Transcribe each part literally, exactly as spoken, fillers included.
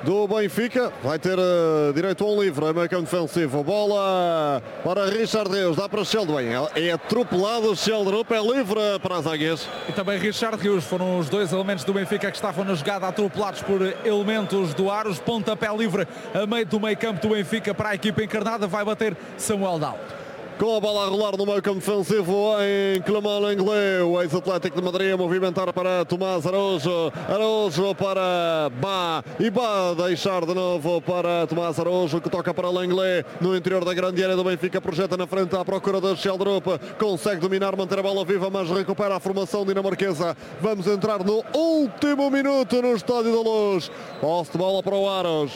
do Benfica. Vai ter uh, direito a um livre, é meio campo defensivo. Bola para Richard Rios, dá para Sheldon. É atropelado o Sheldon, é livre para as Águias. E também Richard Rios, foram os dois elementos do Benfica que estavam na jogada, atropelados por elementos do Aros. Pontapé livre a meio do meio campo do Benfica para a equipa encarnada, vai bater Samuel Dal. Com a bola a rolar no meio campo defensivo em Clément Lenglet, o ex-Atlético de Madrid a movimentar para Tomás Araújo, Araújo para Bá, e Bá deixar de novo para Tomás Araújo, que toca para Lenglet, no interior da grande área do Benfica, projeta na frente à procura de Sheldrup, consegue dominar, manter a bola viva, mas recupera a formação dinamarquesa. Vamos entrar no último minuto no Estádio da Luz. Posse de bola para o Aros,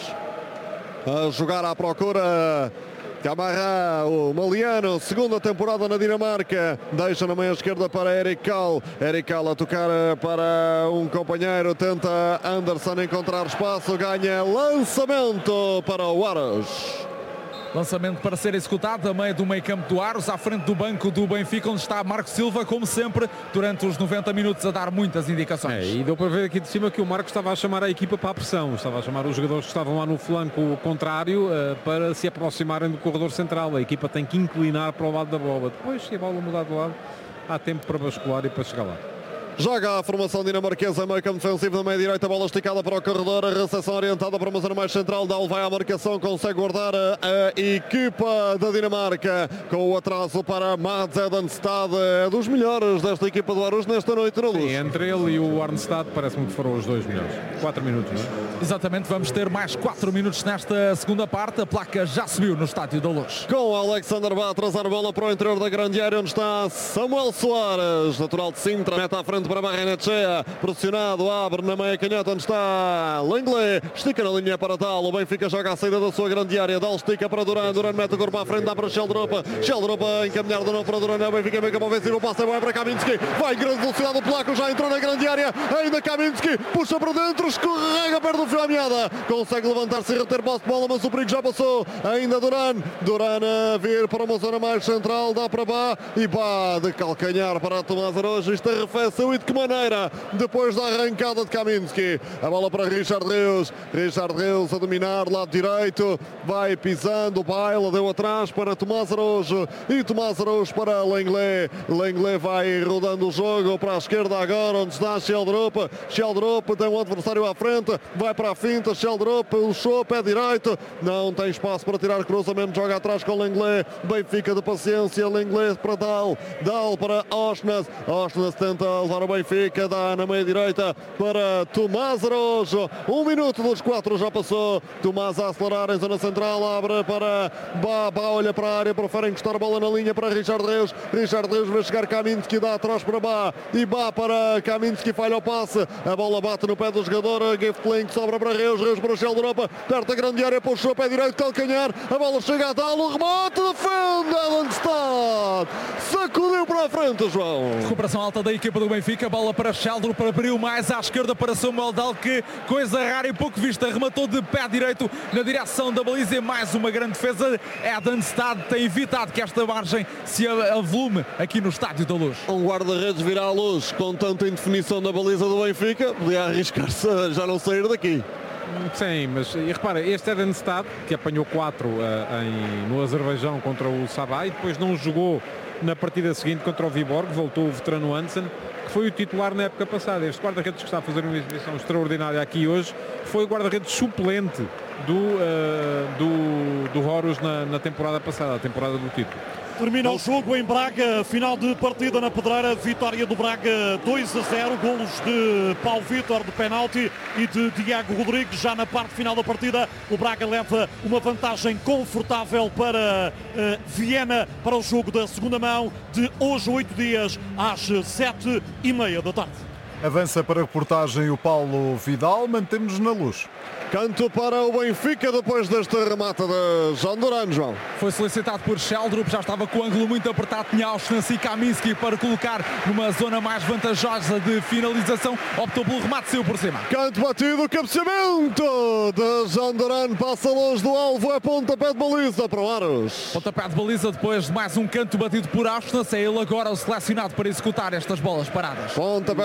a jogar à procura Camará, o maliano, segunda temporada na Dinamarca, deixa na meia esquerda para Eric Cal, Eric Cal a tocar para um companheiro, tenta Anderson encontrar espaço, ganha lançamento para o Aros. Lançamento para ser executado a meio do meio campo do Aros, à frente do banco do Benfica, onde está Marco Silva, como sempre, durante os noventa minutos a dar muitas indicações. É, e deu para ver aqui de cima que o Marco estava a chamar a equipa para a pressão, estava a chamar os jogadores que estavam lá no flanco contrário uh, para se aproximarem do corredor central. A equipa tem que inclinar para o lado da bola. Depois, se a bola mudar de lado, há tempo para bascular e para chegar lá. Joga a formação dinamarquesa, meio campo defensivo na meia direita, bola esticada para o corredor, a recepção orientada para uma zona mais central, Dal vai à marcação, consegue guardar a, a equipa da Dinamarca, com o atraso para Mads Edenstad, é dos melhores desta equipa do Aros nesta noite na Luz. Sim, entre ele e o Arnstad parece-me que foram os dois melhores. quatro minutos, não é? Exatamente, vamos ter mais quatro minutos nesta segunda parte, a placa já subiu no Estádio da Luz. Com Alexander vai atrasar a bola para o interior da grande área, onde está Samuel Soares, natural de Sintra, mete à frente para Barrenetxea, pressionado, abre na meia canhota, onde está Lenglet, estica na linha para Dal, o Benfica joga a saída da sua grande área, Dal estica para Duran, Duran mete o corpo à frente, dá para Sheldrup, Sheldrup a encaminhar de novo para Duran, o Benfica meio campo ofensivo, o passe é bom para Kaminski, vai em grande velocidade, o Polaco já entrou na grande área, ainda Kaminski, puxa para dentro, escorrega, perde o fio à meada, consegue levantar-se e reter posse de bola, mas o perigo já passou, ainda Duran, Duran a vir para uma zona mais central, dá para Bá, e Bá de calcanhar para Tomás Araújo, isto arrefece-o e de que maneira, depois da arrancada de Kaminski, a bola para Richard Rios, Richard Rios a dominar, lado direito, vai pisando, baila, deu atrás para Tomás Araújo, e Tomás Araújo para Lenglet, Lenglet vai rodando o jogo para a esquerda agora, onde está Sheldrup, Sheldrup tem um adversário à frente, vai para a finta, Sheldrup, o show, pé direito, não tem espaço para tirar cruzamento, joga atrás com Lenglet, Benfica de paciência, Lenglet para Dal, Dal para Osnas, Osnas tenta levar o Benfica, dá na meia direita para Tomás Araújo, um minuto dos quatro já passou, Tomás a acelerar em zona central, abre para Bá, Bá olha para a área, prefere encostar a bola na linha para Richard Rios, Richard Rios vai chegar Kaminski, dá atrás para Bá, e Bá para Kaminski, falha o passe, a bola bate no pé do jogador, Giftling sobra para Rios, Rios para Sheldrup, perto da grande área, puxou o pé direito, calcanhar, a bola chega a Dal, o remate, defende, Edenstad, sacudiu para a frente, João. Recuperação alta da equipa do Benfica, bola para Sheldrup, abriu mais à esquerda para Samuel Dal, que coisa rara e pouco vista, rematou de pé direito na direção da baliza e mais uma grande defesa. Edenstad tem evitado que esta margem se avolume aqui no Estádio da Luz. Um guarda-redes virá à luz com tanta indefinição na baliza do Benfica, podia arriscar-se a já não sair daqui. Sim, mas e repara, este Edenstad, que apanhou quatro uh, em, no Azerbaijão contra o Sabah e depois não jogou na partida seguinte contra o Viborg, voltou o veterano Hansen, que foi o titular na época passada. Este guarda-redes que está a fazer uma exibição extraordinária aqui hoje foi o guarda-redes suplente do, uh, do, do Horus na, na temporada passada, a temporada do título. Termina o jogo em Braga, final de partida na Pedreira, vitória do Braga dois a zero, golos de Paulo Vitor de penalti e de Diego Rodrigues. Já na parte final da partida, o Braga leva uma vantagem confortável para uh, Viena para o jogo da segunda mão de hoje, oito dias, às sete e meia da tarde. Avança para a reportagem o Paulo Vidal, mantemos na Luz. Canto para o Benfica depois deste remate de João Duran, João. Foi solicitado por Sheldrup, já estava com o ângulo muito apertado, tinha Auschwitz e Kaminski para colocar numa zona mais vantajosa de finalização, optou pelo remate, saiu por cima. Canto batido, cabeceamento de João Duran, passa longe do alvo, é pontapé de baliza para o Aros. Pontapé de baliza depois de mais um canto batido por Auschwitz, é ele agora o selecionado para executar estas bolas paradas. Pontapé de baliza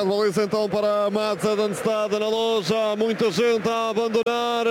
então para Mats Edenstad na loja, muita gente a abandonar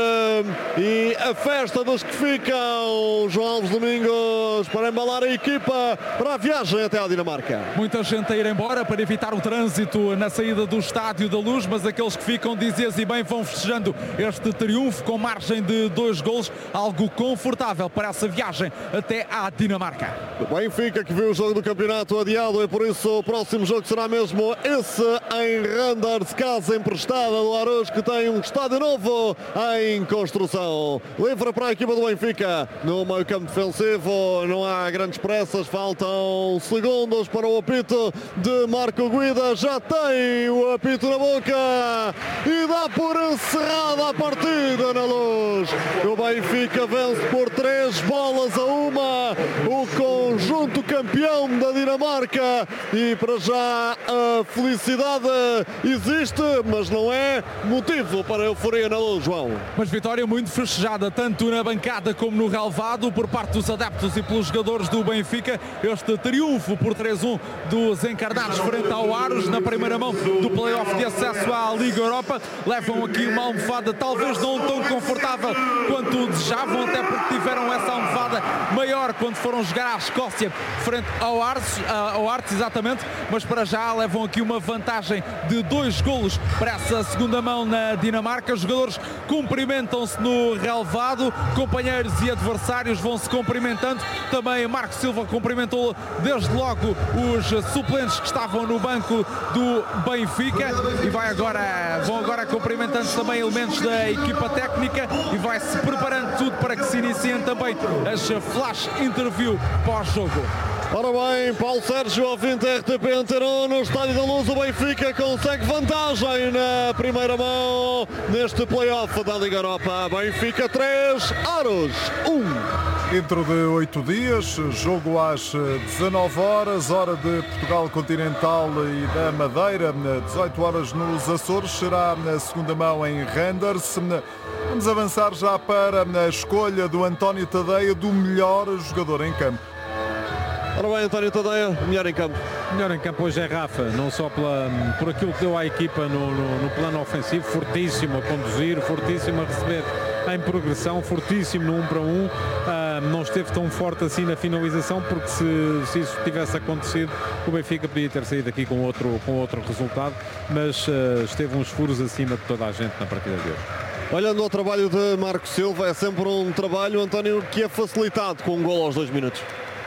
e a festa dos que ficam. João Alves Domingos para embalar a equipa para a viagem até à Dinamarca. Muita gente a ir embora para evitar o trânsito na saída do Estádio da Luz, mas aqueles que ficam, dizias e bem, vão festejando este triunfo com margem de dois golos, algo confortável para essa viagem até à Dinamarca. O Benfica que viu o jogo do campeonato adiado e por isso o próximo jogo será mesmo esse em Randers, casa emprestada do Arouz, que tem um estádio novo em construção. Livre para a equipa do Benfica no meio campo defensivo, não há grandes pressas, faltam segundos para o apito de Marco Guida, já tem o apito na boca e dá por encerrada a partida na Luz. O Benfica vence por três bolas a uma o conjunto campeão da Dinamarca e para já a felicidade existe, mas não é motivo para a euforia na Luz, João. Mas vitória muito festejada, tanto na bancada como no relvado, por parte dos adeptos e pelos jogadores do Benfica. Este triunfo por três a um dos encarnados frente ao Aros na primeira mão do play-off de acesso à Liga Europa. Levam aqui uma almofada talvez não tão confortável quanto desejavam, até porque tiveram essa almofada maior quando foram jogar à Escócia frente ao Arts, ao Arts exatamente, mas para já levam aqui uma vantagem de dois golos para essa segunda mão na Dinamarca. Os jogadores cumprimentam-se no relvado, companheiros e adversários vão se cumprimentando. Também Marco Silva cumprimentou desde logo os suplentes que estavam no banco do Benfica e vai agora, vão agora cumprimentando também elementos da equipa técnica e vai-se preparando tudo para que se iniciem também as flash interview pós-jogo. Ora bem, Paulo Sérgio, ouvinte R T P Antena um, no Estádio da Luz, o Benfica consegue vantagem na primeira mão neste play-off da Liga Europa. Benfica três, Aros um. Dentro de oito dias, jogo às dezanove horas, hora de Portugal Continental e da Madeira, dezoito horas nos Açores, será na segunda mão em Randers. Vamos avançar já para a escolha do António Tadeia do melhor jogador em campo. Ora bem, António Tadeia, melhor em campo. Melhor em campo hoje é Rafa, não só pela, por aquilo que deu à equipa no, no, no plano ofensivo, fortíssimo a conduzir, fortíssimo a receber em progressão, fortíssimo no um para um, uh, não esteve tão forte assim na finalização, porque se, se isso tivesse acontecido, o Benfica podia ter saído aqui com outro, com outro resultado, mas uh, esteve uns furos acima de toda a gente na partida de hoje. Olhando ao trabalho de Marco Silva, é sempre um trabalho, António, que é facilitado com um gol aos dois minutos.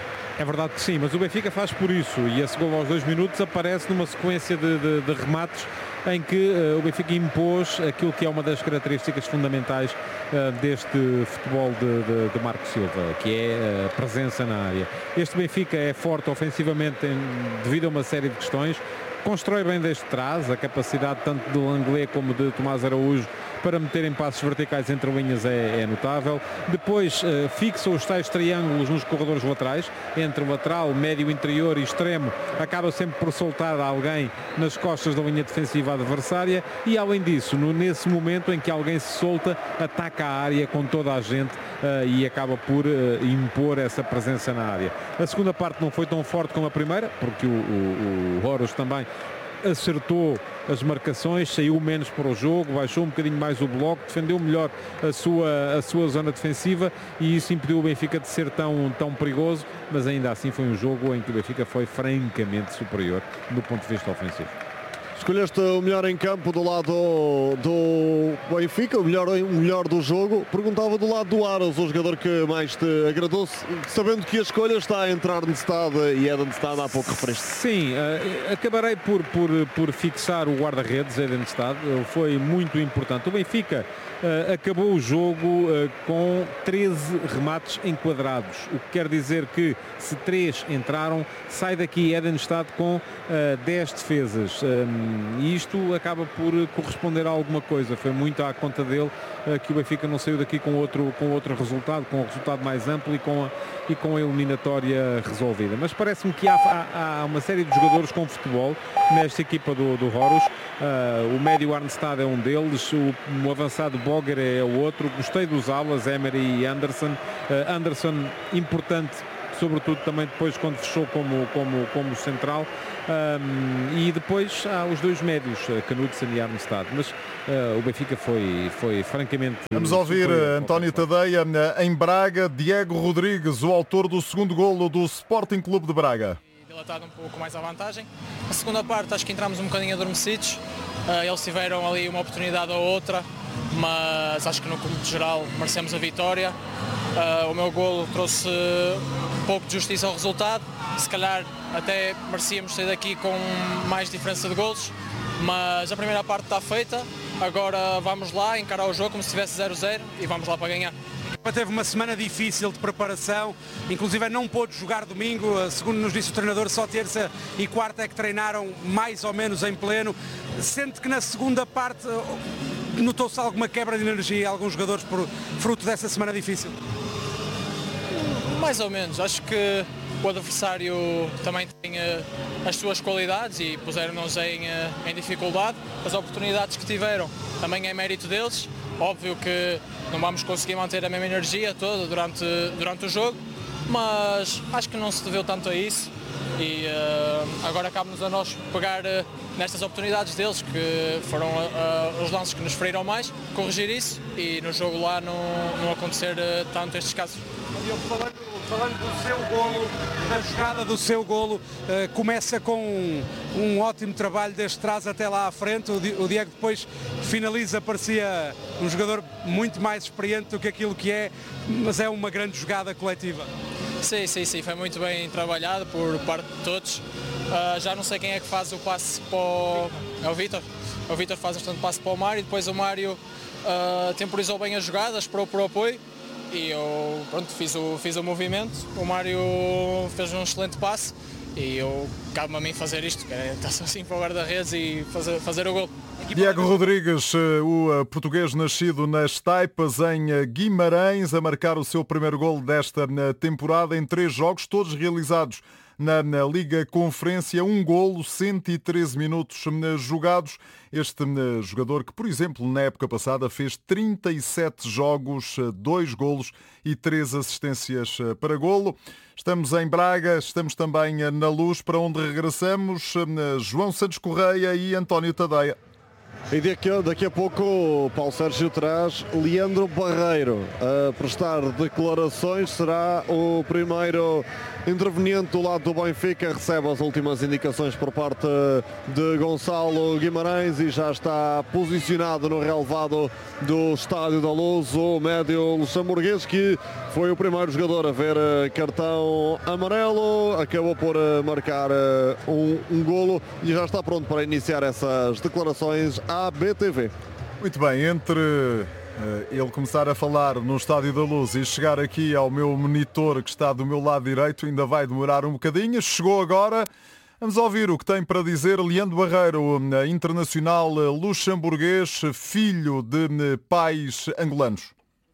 É verdade que sim, mas o Benfica faz por isso e esse gol aos dois minutos aparece numa sequência de, de, de remates em que uh, o Benfica impôs aquilo que é uma das características fundamentais uh, deste futebol de, de, de Marco Silva, que é a presença na área. Este Benfica é forte ofensivamente em, devido a uma série de questões, constrói bem desde trás, a capacidade tanto do Langlais como de Tomás Araújo para meterem passos verticais entre linhas é, é notável. Depois uh, fixa os tais triângulos nos corredores laterais, entre lateral, médio, interior e extremo, acaba sempre por soltar alguém nas costas da linha defensiva adversária e, além disso, no, nesse momento em que alguém se solta, ataca a área com toda a gente uh, e acaba por uh, impor essa presença na área. A segunda parte não foi tão forte como a primeira, porque o, o, o Horus também acertou as marcações, saiu menos para o jogo, baixou um bocadinho mais o bloco, defendeu melhor a sua, a sua zona defensiva e isso impediu o Benfica de ser tão, tão perigoso, mas ainda assim foi um jogo em que o Benfica foi francamente superior do ponto de vista ofensivo. Escolheste o melhor em campo do lado do Benfica, o melhor, o melhor do jogo. Perguntava do lado do Aros, o jogador que mais te agradou, sabendo que a escolha está entre Arnstad e Edenstad, há pouco referiste. Sim, uh, acabarei por, por, por fixar o guarda-redes, Edenstad, uh, foi muito importante. O Benfica uh, acabou o jogo uh, com treze remates enquadrados, o que quer dizer que se três entraram, sai daqui Edenstad com uh, dez defesas. Um, E isto acaba por corresponder a alguma coisa. Foi muito à conta dele uh, que o Benfica não saiu daqui com outro, com outro resultado, com um resultado mais amplo e com a, e com a eliminatória resolvida. Mas parece-me que há, há, há uma série de jogadores com futebol nesta equipa do, do Horus. Uh, o médio Arnstad é um deles, o, o avançado Boger é o outro. Gostei dos alas, Emery e Anderson. Uh, Anderson, importante sobretudo também depois quando fechou como, como, como central. Um, e depois há os dois médios, Knudsen e Arnstad, mas uh, o Benfica foi, foi francamente... Vamos ouvir António Tadeia em Braga, Diego Rodrigues, o autor do segundo golo do Sporting Clube de Braga. Dilatado um pouco mais à vantagem. A segunda parte acho que entramos um bocadinho adormecidos, uh, eles tiveram ali uma oportunidade ou outra, mas acho que no conjunto geral merecemos a vitória. Uh, o meu golo trouxe um pouco de justiça ao resultado, se calhar até merecíamos sair daqui com mais diferença de golos, mas a primeira parte está feita, agora vamos lá encarar o jogo como se tivesse zero zero e vamos lá para ganhar. Teve uma semana difícil de preparação, inclusive não pôde jogar domingo, segundo nos disse o treinador, só terça e quarta é que treinaram mais ou menos em pleno. Sente que na segunda parte notou-se alguma quebra de energia a alguns jogadores por fruto dessa semana difícil? Mais ou menos, acho que o adversário também tem uh, as suas qualidades e puseram-nos em, uh, em dificuldade. As oportunidades que tiveram também é mérito deles. Óbvio que não vamos conseguir manter a mesma energia toda durante, durante o jogo, mas acho que não se deveu tanto a isso e uh, agora cabe-nos a nós pegar uh, nestas oportunidades deles, que foram uh, os lances que nos feriram mais, corrigir isso e no jogo lá não, não acontecer uh, tanto estes casos. Falando, falando do seu golo, da jogada do seu golo, uh, começa com um, um ótimo trabalho desde trás até lá à frente. O, Di, o Diego depois finaliza, parecia um jogador muito mais experiente do que aquilo que é, mas é uma grande jogada coletiva. Sim, sim, sim, foi muito bem trabalhado por parte de todos. Uh, já não sei quem é que faz o passe para o... É o Vítor. O Vítor faz bastante passe para o Mário, depois o Mário uh, temporizou bem as jogadas, esperou por apoio. E eu pronto, fiz, o, fiz o movimento, o Mário fez um excelente passe e eu cabe-me a mim fazer isto, que é estar assim para o guarda-redes e fazer, fazer o gol. Diego Rodrigues, o português nascido nas Taipas, em Guimarães, a marcar o seu primeiro gol desta temporada em três jogos, todos realizados na, na Liga Conferência, um golo, cento e treze minutos jogados. Este jogador que, por exemplo, na época passada fez trinta e sete jogos, dois golos e três assistências para golo. Estamos em Braga, estamos também na Luz, para onde regressamos João Santos Correia e António Tadeia. E daqui a, daqui a pouco o Paulo Sérgio traz Leandro Barreiro a prestar declarações. Será o primeiro interveniente do lado do Benfica. Recebe as últimas indicações por parte de Gonçalo Guimarães e já está posicionado no relevado do Estádio da Luz o médio luxemburguês, que foi o primeiro jogador a ver cartão amarelo. Acabou por marcar um, um golo e já está pronto para iniciar essas declarações à B T V. Muito bem, entre uh, ele começar a falar no Estádio da Luz e chegar aqui ao meu monitor que está do meu lado direito, ainda vai demorar um bocadinho. Chegou agora. Vamos ouvir o que tem para dizer Leandro Barreiro, internacional luxemburguês, filho de pais angolanos.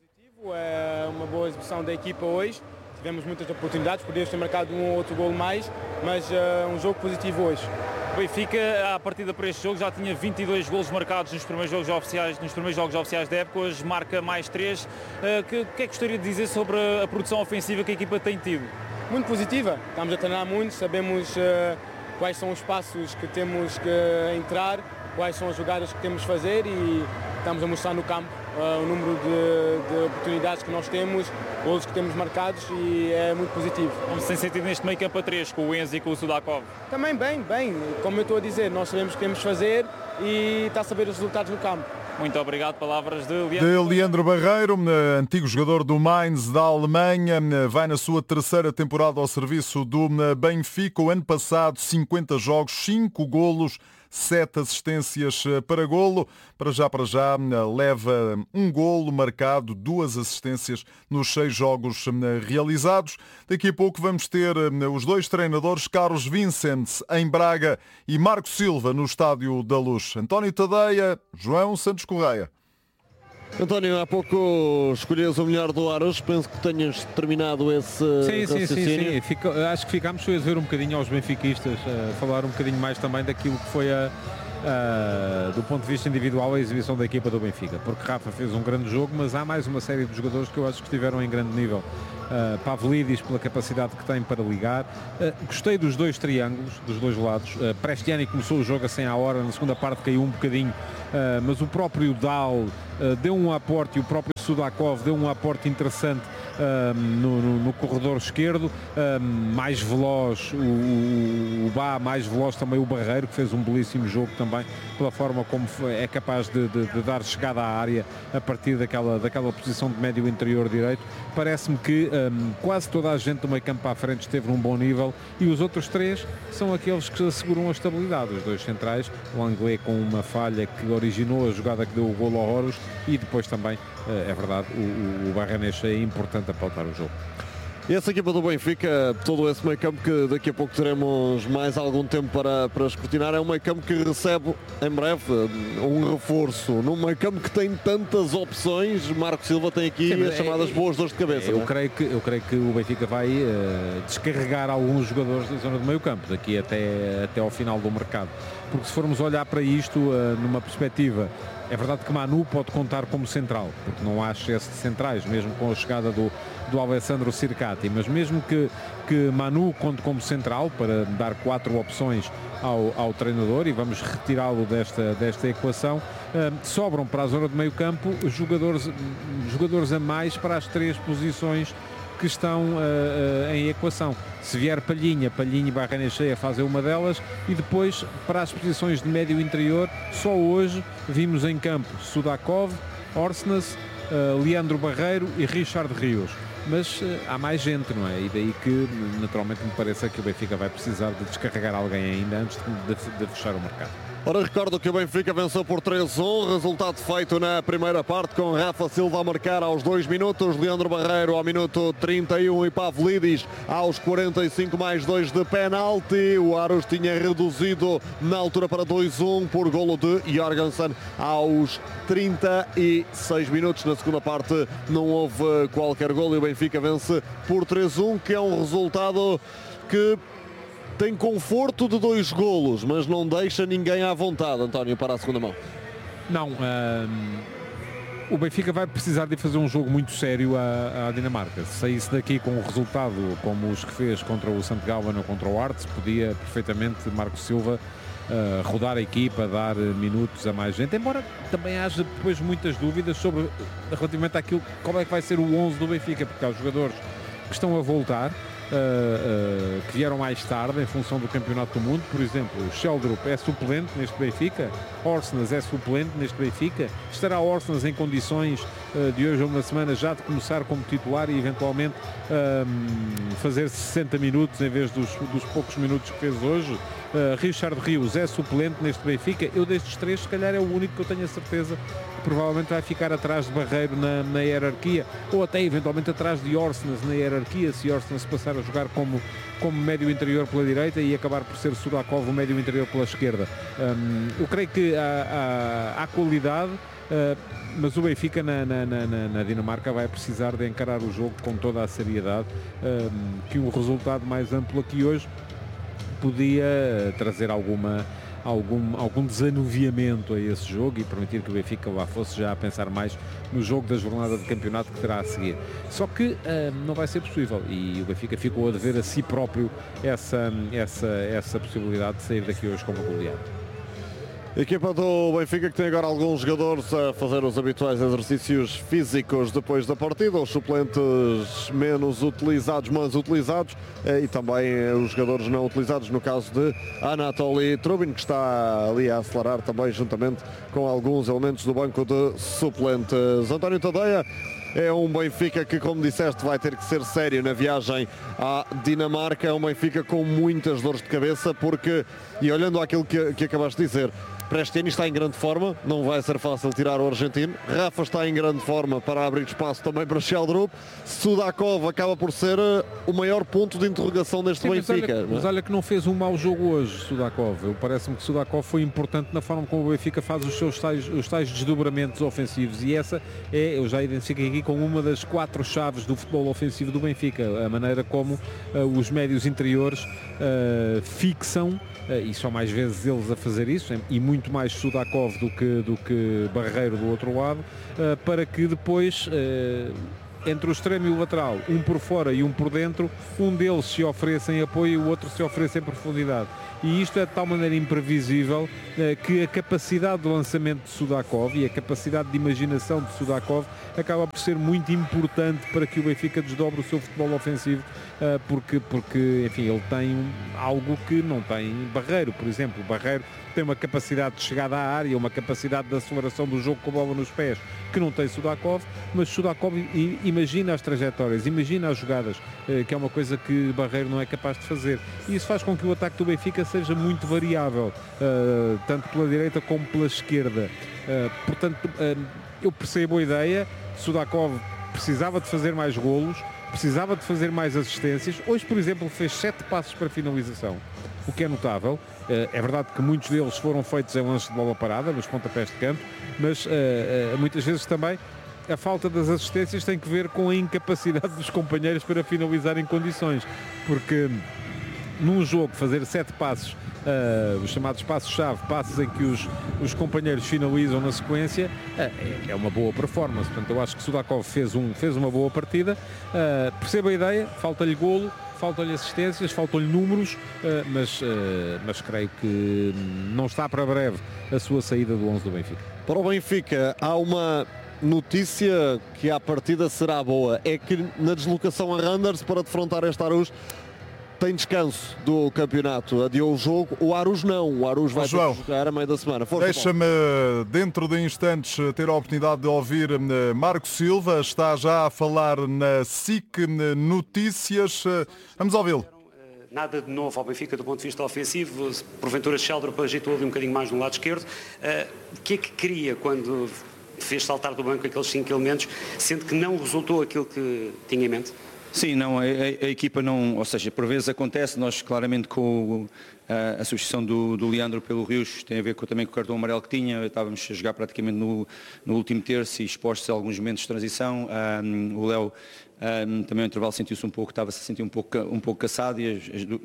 É uma boa exibição da equipa hoje. Tivemos muitas oportunidades, podíamos ter marcado um ou outro golo mais, mas uh, um jogo positivo hoje. O Benfica, à partida para este jogo, já tinha vinte e dois golos marcados nos primeiros jogos oficiais, nos primeiros jogos oficiais da época, hoje marca mais três. O que, que é que gostaria de dizer sobre a produção ofensiva que a equipa tem tido? Muito positiva, estamos a treinar muito, sabemos uh, quais são os passos que temos que entrar, quais são as jogadas que temos que fazer e estamos a mostrar no campo uh, o número de, de oportunidades que nós temos, golos que temos marcados e é muito positivo. Como se tem sentido neste meio campo a três, com o Enzo e com o Sudakov? Também bem, bem. Como eu estou a dizer, nós sabemos o que temos de fazer e está a saber os resultados no campo. Muito obrigado. Palavras de Leandro, de Leandro Barreiro, antigo jogador do Mainz da Alemanha, vai na sua terceira temporada ao serviço do Benfica. O ano passado, cinquenta jogos, cinco golos, sete assistências para golo. Para já, para já, leva um golo marcado, duas assistências nos seis jogos realizados. Daqui a pouco vamos ter os dois treinadores, Carlos Vicente em Braga e Marco Silva no Estádio da Luz. António Tadeia, João Santos Correia. António, há pouco escolhias o melhor do Aros, penso que tenhas terminado esse sim, sim, sim, sim. Fico, acho que ficámos só a ver um bocadinho aos benfiquistas, a falar um bocadinho mais também daquilo que foi a, uh, do ponto de vista individual, a exibição da equipa do Benfica, porque Rafa fez um grande jogo, mas há mais uma série de jogadores que eu acho que estiveram em grande nível. Uh, Pavlidis, pela capacidade que tem para ligar. Uh, gostei dos dois triângulos, dos dois lados. Uh, Prestiani começou o jogo a cem à hora, na segunda parte caiu um bocadinho, uh, mas o próprio Dal uh, deu um aporte, e o próprio Sudakov deu um aporte interessante uh, no, no, no corredor esquerdo, uh, mais veloz o, o, o Bá, mais veloz também o Barreiro, que fez um belíssimo jogo também, pela forma como foi, é capaz de, de, de dar chegada à área a partir daquela, daquela posição de médio interior direito. Parece-me que um, quase toda a gente do meio campo à frente esteve num bom nível, e os outros três são aqueles que asseguram a estabilidade. Os dois centrais, o Anglais com uma falha que originou a jogada que deu o golo ao Horus, e depois também, uh, é verdade, o, o Barrenechea é importante a pautar o jogo. E essa equipa do Benfica, todo esse meio campo que daqui a pouco teremos mais algum tempo para, para escrutinar, é um meio campo que recebe em breve um reforço. Num meio campo que tem tantas opções, Marco Silva tem aqui Sim, as chamadas é, boas dores de cabeça. Eu, não é? creio, que, eu creio que o Benfica vai uh, descarregar alguns jogadores da zona do meio campo, daqui até, até ao final do mercado. Porque se formos olhar para isto uh, numa perspectiva, é verdade que Manu pode contar como central, porque não há excesso de centrais, mesmo com a chegada do, do Alessandro Circati, mas mesmo que, que Manu conte como central, para dar quatro opções ao, ao treinador, e vamos retirá-lo desta, desta equação, uh, sobram para a zona de meio campo jogadores, jogadores a mais para as três posições que estão uh, uh, em equação. Se vier Palhinha, Palhinha e Barrenechea fazem uma delas, e depois para as posições de médio interior, só hoje vimos em campo Sudakov, Orsnes, uh, Leandro Barreiro e Richard Rios. Mas uh, há mais gente, não é? E daí que naturalmente me parece que o Benfica vai precisar de descarregar alguém ainda antes de, de, de fechar o mercado. Ora, recordo que o Benfica venceu por três a um, resultado feito na primeira parte, com Rafa Silva a marcar aos dois minutos, Leandro Barreiro ao minuto trinta e um e Pavlidis aos quarenta e cinco mais dois de penalti. O Aros tinha reduzido na altura para dois a um por golo de Jorgensen aos trinta e seis minutos. Na segunda parte não houve qualquer golo e o Benfica vence por três a um, que é um resultado que tem conforto de dois golos, mas não deixa ninguém à vontade, António, para a segunda mão. Não, hum, o Benfica vai precisar de fazer um jogo muito sério à, à Dinamarca. Se saísse daqui com um resultado como os que fez contra o Sant Gallen ou contra o Arts, podia perfeitamente Marco Silva uh, rodar a equipa, dar minutos a mais gente, embora também haja depois muitas dúvidas sobre relativamente àquilo, como é que vai ser o onze do Benfica, porque há os jogadores que estão a voltar, Uh, uh, que vieram mais tarde em função do Campeonato do Mundo. Por exemplo, o Sheldrup é suplente neste Benfica, Orsnes é suplente neste Benfica. Estará Orsnes em condições uh, de hoje a uma semana já de começar como titular e eventualmente uh, fazer sessenta minutos em vez dos, dos poucos minutos que fez hoje? Uh, Richard Rios é suplente neste Benfica. Eu destes três, se calhar é o único que eu tenho a certeza que provavelmente vai ficar atrás de Barreiro na, na hierarquia, ou até eventualmente atrás de Orsnes na hierarquia, se Orsnes passar a jogar como, como médio interior pela direita e acabar por ser Sudakov o médio interior pela esquerda. Um, eu creio que há, há, há qualidade, uh, mas o Benfica na, na, na, na Dinamarca vai precisar de encarar o jogo com toda a seriedade, um, que um resultado mais amplo aqui hoje podia trazer alguma, algum, algum desanuviamento a esse jogo e permitir que o Benfica lá fosse já a pensar mais no jogo da jornada de campeonato que terá a seguir. Só que uh, não vai ser possível e o Benfica ficou a dever a si próprio essa, essa, essa possibilidade de sair daqui hoje como goleado. Equipa do Benfica que tem agora alguns jogadores a fazer os habituais exercícios físicos depois da partida, os suplentes menos utilizados, mas utilizados, e também os jogadores não utilizados, no caso de Anatoly Trubin, que está ali a acelerar também juntamente com alguns elementos do banco de suplentes. António Tadeia, é um Benfica que, como disseste, vai ter que ser sério na viagem à Dinamarca. É um Benfica com muitas dores de cabeça, porque, e olhando àquilo que, que acabaste de dizer, Prestiani está em grande forma, não vai ser fácil tirar o argentino. Rafa está em grande forma para abrir espaço também para Sheldrup. Sudakov acaba por ser o maior ponto de interrogação deste Sim, Benfica. Mas olha, mas olha que não fez um mau jogo hoje, Sudakov. Parece-me que Sudakov foi importante na forma como o Benfica faz os seus tais, os tais desdobramentos ofensivos, e essa é, eu já identifiquei aqui com uma das quatro chaves do futebol ofensivo do Benfica, a maneira como uh, os médios interiores uh, fixam, uh, e são mais vezes eles a fazer isso, e muito muito mais Sudakov do que, do que Barreiro do outro lado, uh, para que depois, uh, entre o extremo e o lateral, um por fora e um por dentro, um deles se ofereça em apoio e o outro se ofereça em profundidade. E isto é de tal maneira imprevisível uh, que a capacidade de lançamento de Sudakov e a capacidade de imaginação de Sudakov acaba por ser muito importante para que o Benfica desdobre o seu futebol ofensivo, uh, porque, porque enfim, ele tem algo que não tem Barreiro, por exemplo. Barreiro tem uma capacidade de chegada à área, uma capacidade de aceleração do jogo com a bola nos pés que não tem Sudakov, mas Sudakov imagina as trajetórias, imagina as jogadas, uh, que é uma coisa que Barreiro não é capaz de fazer. E isso faz com que o ataque do Benfica seja muito variável, uh, tanto pela direita como pela esquerda. Uh, portanto, uh, eu percebo a ideia. Sudakov precisava de fazer mais golos, precisava de fazer mais assistências. Hoje, por exemplo, fez sete passos para finalização, o que é notável. Uh, é verdade que muitos deles foram feitos em lances de bola parada, nos pontapés de campo, mas uh, uh, muitas vezes também a falta das assistências tem que ver com a incapacidade dos companheiros para finalizar em condições, porque num jogo fazer sete passos, uh, os chamados passos-chave, passos em que os, os companheiros finalizam na sequência, uh, é, é uma boa performance. Portanto, eu acho que Sudakov fez, um, fez uma boa partida. Uh, percebo a ideia, falta-lhe golo, faltam-lhe assistências, faltam-lhe números, uh, mas, uh, mas creio que não está para breve a sua saída do onze do Benfica. Para o Benfica há uma notícia que à partida será boa, é que na deslocação a Randers para defrontar este Aarhus tem descanso do campeonato, adiou o jogo. O Aarhus não, o Aarhus vai ter que jogar a meio da semana. Deixa-me dentro de instantes ter a oportunidade de ouvir Marco Silva, está já a falar na S I C Notícias. Vamos ouvi-lo. Nada de novo ao Benfica do ponto de vista ofensivo, porventura Sheldrop agitou ali um bocadinho mais no lado esquerdo. O que é que queria quando fez saltar do banco aqueles cinco elementos, sendo que não resultou aquilo que tinha em mente? Sim, não, a, a, a equipa não, ou seja, por vezes acontece, nós claramente com a, a substituição do, do Leandro pelo Rios, tem a ver com, também com o cartão amarelo que tinha, estávamos a jogar praticamente no, no último terço e expostos a alguns momentos de transição, um, o Léo um, também no intervalo sentiu-se um pouco, estava-se a sentir um pouco, um pouco caçado e as, as,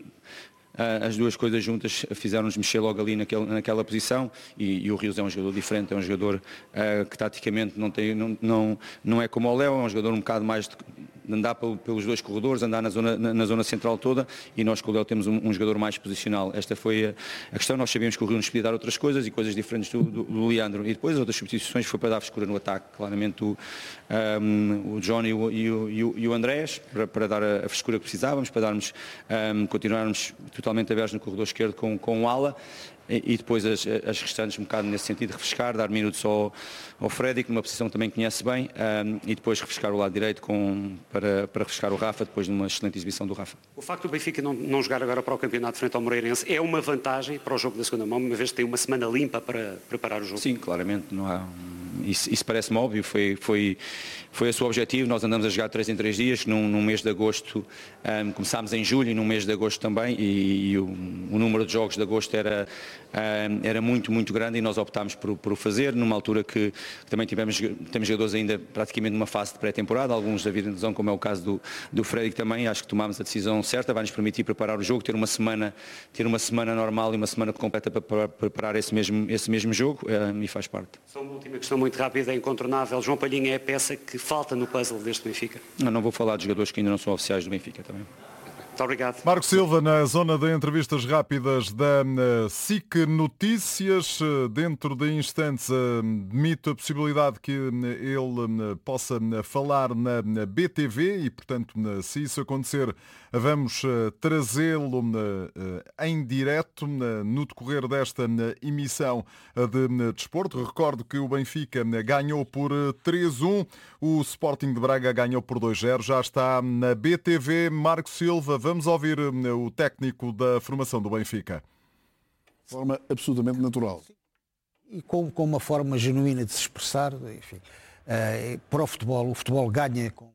as duas coisas juntas fizeram-nos mexer logo ali naquele, naquela posição e, e o Rios é um jogador diferente, é um jogador uh, que taticamente não, tem, não, não, não é como o Léo, é um jogador um bocado mais de, andar pelos dois corredores, andar na zona, na, na zona central toda e nós com o Léo temos um, um jogador mais posicional. Esta foi a, a questão, nós sabíamos que o Rio nos podia dar outras coisas e coisas diferentes do, do, do Leandro e depois as outras substituições foi para dar frescura no ataque, claramente o, um, o Johnny e o, e o, e o Andrés para, para dar a, a frescura que precisávamos, para darmos, um, continuarmos totalmente abertos no corredor esquerdo com, com o ala e depois as, as restantes um bocado nesse sentido de refrescar, dar minutos ao, ao Freddy, que numa posição também conhece bem, um, e depois refrescar o lado direito com, para, para refrescar o Rafa, depois de uma excelente exibição do Rafa. O facto do Benfica não, não jogar agora para o campeonato frente ao Moreirense é uma vantagem para o jogo da segunda mão, uma vez que tem uma semana limpa para preparar o jogo? Sim, claramente, não há... Isso, isso parece-me óbvio, foi, foi, foi o seu objetivo, nós andamos a jogar três em três dias, num, num mês de agosto, um, começámos em julho e num mês de agosto também, e, e o, o número de jogos de agosto era, um, era muito, muito grande e nós optámos por, por o fazer, numa altura que, que também tivemos, temos jogadores ainda praticamente numa fase de pré-temporada, alguns da vida de lesão, como é o caso do, do Freddy também, acho que tomámos a decisão certa, vai nos permitir preparar o jogo, ter uma semana, ter uma semana normal e uma semana completa para, para preparar esse mesmo, esse mesmo jogo, um, e faz parte. Só uma última questão muito rápida, é incontornável. João Palhinha é a peça que falta no puzzle deste Benfica? Não, não vou falar de jogadores que ainda não são oficiais do Benfica também. Muito obrigado. Marco Silva, na zona de entrevistas rápidas da S I C Notícias. Dentro de instantes, admito a possibilidade que ele possa falar na B T V e, portanto, se isso acontecer, vamos trazê-lo em direto no decorrer desta emissão de desporto. Recordo que o Benfica ganhou por três a um, o Sporting de Braga ganhou por dois a zero. Já está na B T V. Marco Silva, vamos ouvir o técnico da formação do Benfica. De forma absolutamente natural. E com, com uma forma genuína de se expressar, enfim, uh, para o futebol, o futebol ganha com...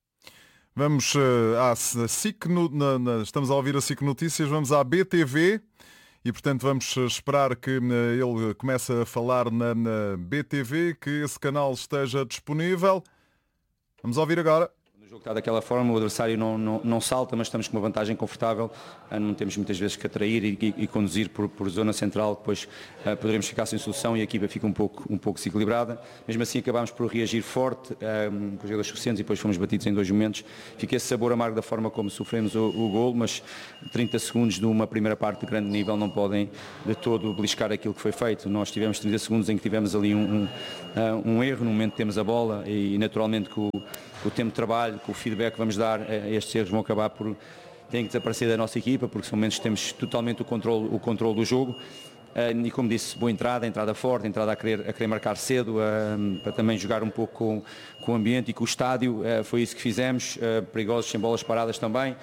Vamos à S I C, na, na, estamos a ouvir a S I C Notícias, vamos à B T V e, portanto, vamos esperar que ele comece a falar na, na B T V, que esse canal esteja disponível. Vamos ouvir agora. jogo está daquela forma, o adversário não, não, não salta, mas estamos com uma vantagem confortável, não temos muitas vezes que atrair e, e, e conduzir por, por zona central, depois uh, poderemos ficar sem solução e a equipa fica um pouco, um pouco desequilibrada. Mesmo assim acabámos por reagir forte, um, com jogadores suficientes e depois fomos batidos em dois momentos. Fica esse sabor amargo da forma como sofremos o, o gol, mas trinta segundos de uma primeira parte de grande nível não podem de todo beliscar aquilo que foi feito. Nós tivemos trinta segundos em que tivemos ali um, um, um erro, no momento que temos a bola e naturalmente com o o tempo de trabalho, com o feedback que vamos dar, estes erros vão acabar por têm que desaparecer da nossa equipa, porque são momentos que temos totalmente o controle, o controle do jogo. E como disse, boa entrada, entrada forte, entrada a querer, a querer marcar cedo, para também jogar um pouco com, com o ambiente e com o estádio. Foi isso que fizemos, perigosos sem bolas paradas também.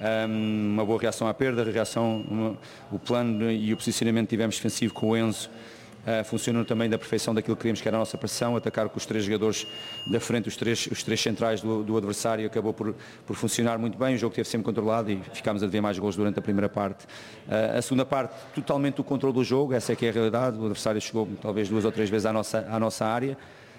Uma boa reação à perda, reação, uma, o plano e o posicionamento que tivemos defensivo com o Enzo. Uh, funcionam também da perfeição daquilo que queríamos, que era a nossa pressão, atacar com os três jogadores da frente, os três, os três centrais do, do adversário, acabou por, por funcionar muito bem, o jogo esteve sempre controlado e ficámos a dever mais gols durante a primeira parte. Uh, a segunda parte, totalmente o controle do jogo, essa é que é a realidade, o adversário chegou talvez duas ou três vezes à nossa, à nossa área,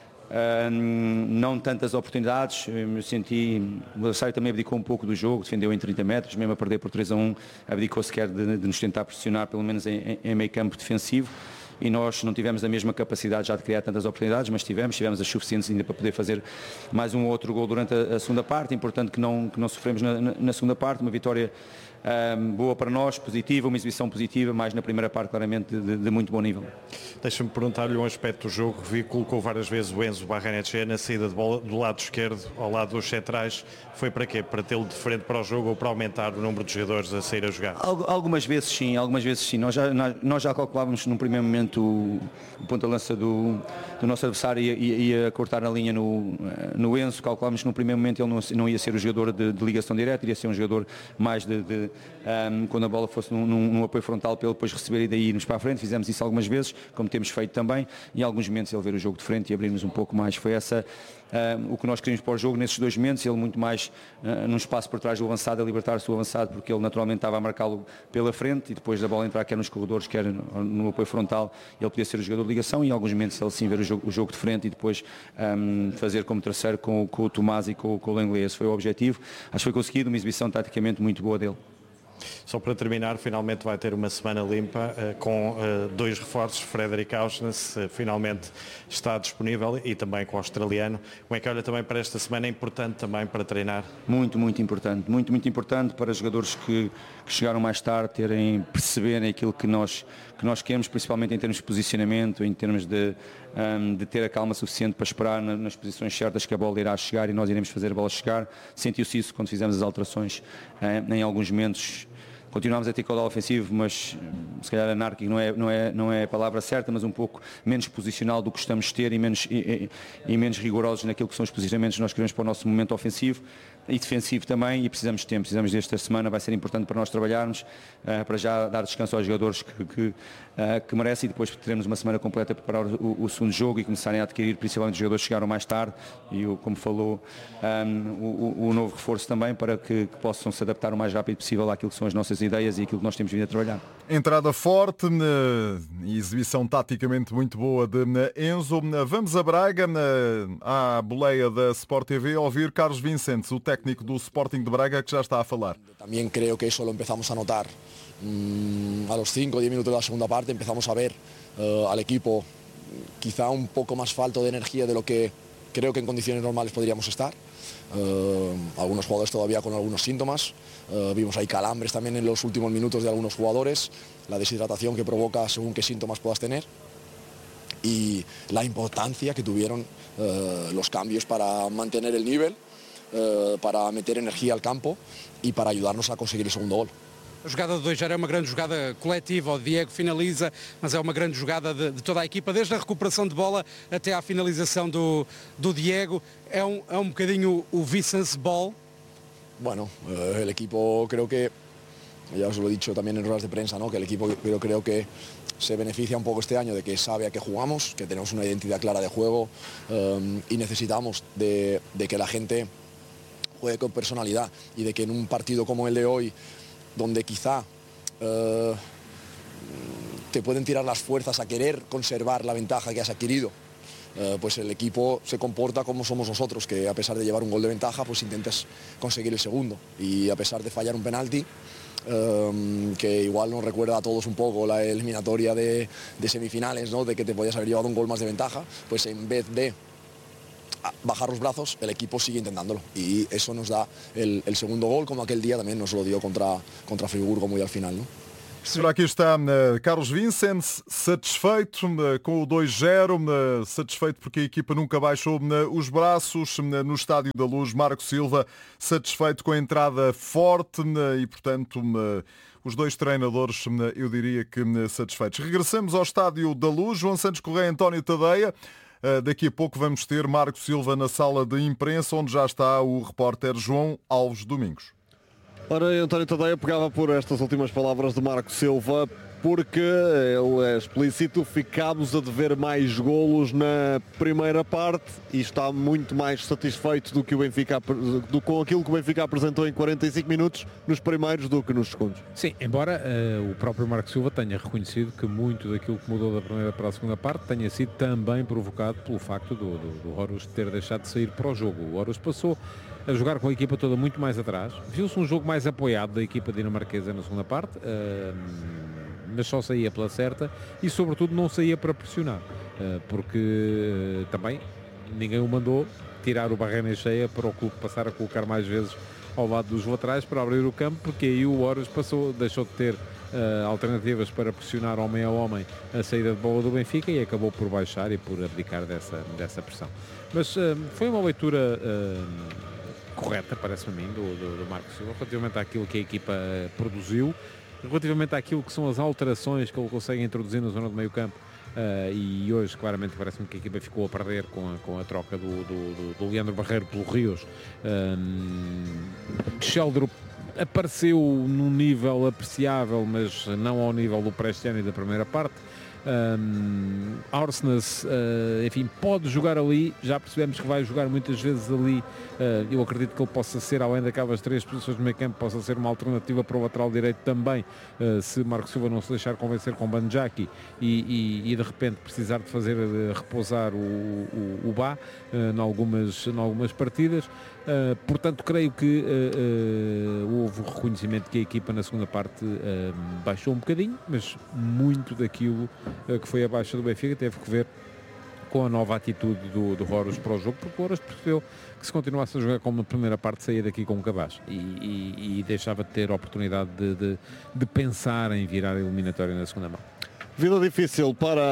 uh, não tantas oportunidades, eu me senti, o adversário também abdicou um pouco do jogo, defendeu em trinta metros, mesmo a perder por três a um, abdicou sequer de, de nos tentar pressionar, pelo menos em, em meio campo defensivo. E nós não tivemos a mesma capacidade já de criar tantas oportunidades, mas tivemos, tivemos as suficientes ainda para poder fazer mais um ou outro gol durante a, a segunda parte, importante que não, que não sofremos na, na, na segunda parte, uma vitória um, boa para nós, positiva, uma exibição positiva, mais na primeira parte claramente de, de muito bom nível. Deixa-me perguntar-lhe um aspecto do jogo, vi, colocou várias vezes o Enzo Barrenetxea na saída de bola do lado esquerdo ao lado dos centrais, foi para quê? Para tê-lo de frente para o jogo ou para aumentar o número de jogadores a sair a jogar? Algumas vezes sim, algumas vezes sim, nós já, nós já calculávamos num primeiro momento o, o ponta-lança do, do nosso adversário ia, ia cortar a linha no, no Enzo, calculávamos que no primeiro momento ele não, não ia ser o jogador de, de ligação direta, iria ser um jogador mais de, de um, quando a bola fosse num, num, num apoio frontal para ele depois receber e daí irmos para a frente, fizemos isso algumas vezes, como temos feito também, e em alguns momentos ele ver o jogo de frente e abrirmos um pouco mais, foi essa uh, o que nós queríamos para o jogo nesses dois momentos, ele muito mais uh, num espaço por trás do avançado, a libertar-se do avançado, porque ele naturalmente estava a marcá-lo pela frente e depois da bola entrar quer nos corredores, quer no, no apoio frontal, ele podia ser o jogador de ligação e em alguns momentos ele sim ver o jogo, o jogo de frente e depois um, fazer como terceiro com, com o Tomás e com, com o Lenglet. Esse foi o objetivo, acho que foi conseguido, uma exibição taticamente muito boa dele. Só para terminar, finalmente vai ter uma semana limpa uh, com uh, dois reforços, Frederick Auschwitz uh, finalmente está disponível e também com o australiano. Como é que olha também para esta semana, é importante também para treinar? Muito, muito importante, muito, muito importante para jogadores que, que chegaram mais tarde terem, perceberem aquilo que nós, que nós queremos, principalmente em termos de posicionamento, em termos de, um, de ter a calma suficiente para esperar na, nas posições certas que a bola irá chegar e nós iremos fazer a bola chegar. Sentiu-se isso quando fizemos as alterações um, em alguns momentos. Continuámos a ter caudal ofensivo, mas se calhar anárquico não é, não, é, não é a palavra certa, mas um pouco menos posicional do que estamos a ter e menos, e, e, e menos rigorosos naquilo que são os posicionamentos que nós queremos para o nosso momento ofensivo e defensivo também, e precisamos de tempo, precisamos desta semana, vai ser importante para nós trabalharmos, uh, para já dar descanso aos jogadores que, que, uh, que merecem e depois teremos uma semana completa para preparar o, o segundo jogo e começarem a adquirir, principalmente os jogadores que chegaram mais tarde e, o, como falou, um, o, o novo reforço também para que, que possam se adaptar o mais rápido possível àquilo que são as nossas ideias e aquilo que nós temos vindo a trabalhar. Entrada forte e exibição taticamente muito boa de Enzo. Vamos a Braga, à boleia da Sport T V, ouvir Carlos Vicentes, o técnico do Sporting de Braga, que já está a falar. También creo que eso lo empezamos a notar mmm, a los cinco o diez minutos de la segunda parte, empezamos a ver uh, al equipo quizá un poco más falto de energía de lo que creo que en condiciones normales podríamos estar. Uh, algunos jugadores todavía con algunos síntomas, uh, vimos ahí calambres también en los últimos minutos de algunos jugadores, la deshidratación que provoca según qué síntomas puedas tener y la importancia que tuvieron uh, los cambios para mantener el nivel, uh, para meter energia al campo e para ayudarnos a conseguir o segundo gol. A jogada de dois a zero é uma grande jogada coletiva, o Diego finaliza, mas é uma grande jogada de, de toda a equipa, desde a recuperação de bola até à finalização do, do Diego. É um, é um bocadinho o Vicence Ball. Bueno, eh, el equipo creo que, ya os lo he dicho también en ruedas de prensa, ¿no? Que el equipo pero creo que se beneficia un poco este año de que sabe a qué jugamos, que tenemos una identidad clara de juego um, y necesitamos de, de que la gente juegue con personalidad y de que en un partido como el de hoy, donde quizá uh, te pueden tirar las fuerzas a querer conservar la ventaja que has adquirido, eh, pues el equipo se comporta como somos nosotros, que a pesar de llevar un gol de ventaja, pues intentas conseguir el segundo. Y a pesar de fallar un penalti, Um, que igual nos recuerda a todos un poco la eliminatoria de, de semifinales, ¿no? De que te podías haber llevado un gol más de ventaja, pues en vez de bajar los brazos, el equipo sigue intentándolo y eso nos da el, el segundo gol, como aquel día también nos lo dio contra, contra Friburgo muy al final, ¿no? Ora, aqui está uh, Carlos Vicente, satisfeito uh, com o dois zero, uh, satisfeito porque a equipa nunca baixou uh, os braços uh, no Estádio da Luz. Marco Silva, satisfeito com a entrada forte uh, e, portanto, uh, os dois treinadores, uh, eu diria que uh, satisfeitos. Regressamos ao Estádio da Luz. João Santos Correia, António Tadeia. Uh, daqui a pouco vamos ter Marco Silva na sala de imprensa, onde já está o repórter João Alves Domingos. Ora, António Tadeia pegava por estas últimas palavras de Marco Silva, porque ele é explícito, ficámos a dever mais golos na primeira parte e está muito mais satisfeito do que o Benfica, do, com aquilo que o Benfica apresentou em quarenta e cinco minutos nos primeiros do que nos segundos. Sim, embora uh, o próprio Marco Silva tenha reconhecido que muito daquilo que mudou da primeira para a segunda parte tenha sido também provocado pelo facto do, do, do Horus ter deixado de sair para o jogo. O Horus passou a jogar com a equipa toda muito mais atrás. Viu-se um jogo mais apoiado da equipa dinamarquesa na segunda parte, uh, mas só saía pela certa e, sobretudo, não saía para pressionar, uh, porque uh, também ninguém o mandou tirar o Barrena cheia para o clube passar a colocar mais vezes ao lado dos laterais para abrir o campo, porque aí o Horus passou, deixou de ter uh, alternativas para pressionar homem a homem a saída de bola do Benfica e acabou por baixar e por abdicar dessa, dessa pressão. Mas uh, foi uma leitura Uh, correta, parece-me a mim, do, do, do Marco Silva, relativamente àquilo que a equipa produziu, relativamente àquilo que são as alterações que ele consegue introduzir na zona do meio campo, uh, e hoje claramente parece-me que a equipa ficou a perder com a, com a troca do, do, do, do Leandro Barreiro pelo Rios. Um, Sheldrup apareceu num nível apreciável, mas não ao nível do pré-ano e da primeira parte. Um, Orsnes, uh, enfim, pode jogar ali, já percebemos que vai jogar muitas vezes ali, uh, eu acredito que ele possa ser, além daquelas três posições do meio campo, possa ser uma alternativa para o lateral direito também, uh, se Marco Silva não se deixar convencer com Banjaki e, e, e de repente precisar de fazer uh, repousar o, o, o Bá uh, em algumas, em algumas partidas. Uh, portanto, creio que uh, uh, houve o reconhecimento que a equipa na segunda parte uh, baixou um bocadinho, mas muito daquilo uh, que foi a baixa do Benfica teve que ver com a nova atitude do, do Horus para o jogo, porque o Horus percebeu que se continuasse a jogar como na primeira parte saía daqui com um cabaz e, e, e deixava de ter a oportunidade de, de, de pensar em virar a eliminatória na segunda mão. Vida difícil para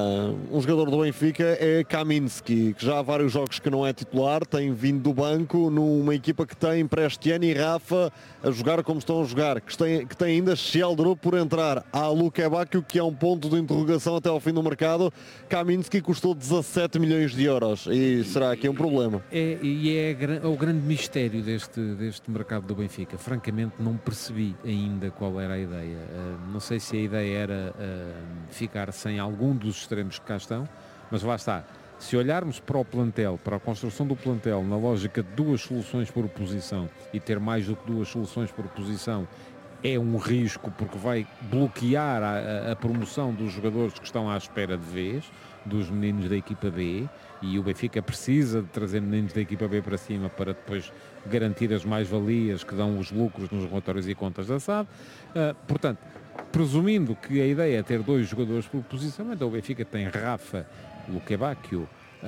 um jogador do Benfica é Kaminski, que já há vários jogos que não é titular, tem vindo do banco numa equipa que tem Prestiani e Rafa a jogar como estão a jogar, que tem, que tem ainda Sheldrup por entrar. Há Luque Bacchio, que é um ponto de interrogação até ao fim do mercado. Kaminski custou dezassete milhões de euros e será que é um problema? É, e é, é o grande mistério deste, deste mercado do Benfica. Francamente não percebi ainda qual era a ideia. Uh, não sei se a ideia era Uh, ficar sem algum dos extremos que cá estão, mas lá está. Se olharmos para o plantel, para a construção do plantel, na lógica de duas soluções por posição e ter mais do que duas soluções por posição, é um risco porque vai bloquear a, a, a promoção dos jogadores que estão à espera de vez, dos meninos da equipa B, e o Benfica precisa de trazer meninos da equipa B para cima para depois garantir as mais-valias que dão os lucros nos relatórios e contas da S A D. Uh, portanto, presumindo que a ideia é ter dois jogadores por posição, então o Benfica tem Rafa, Luque Bacchio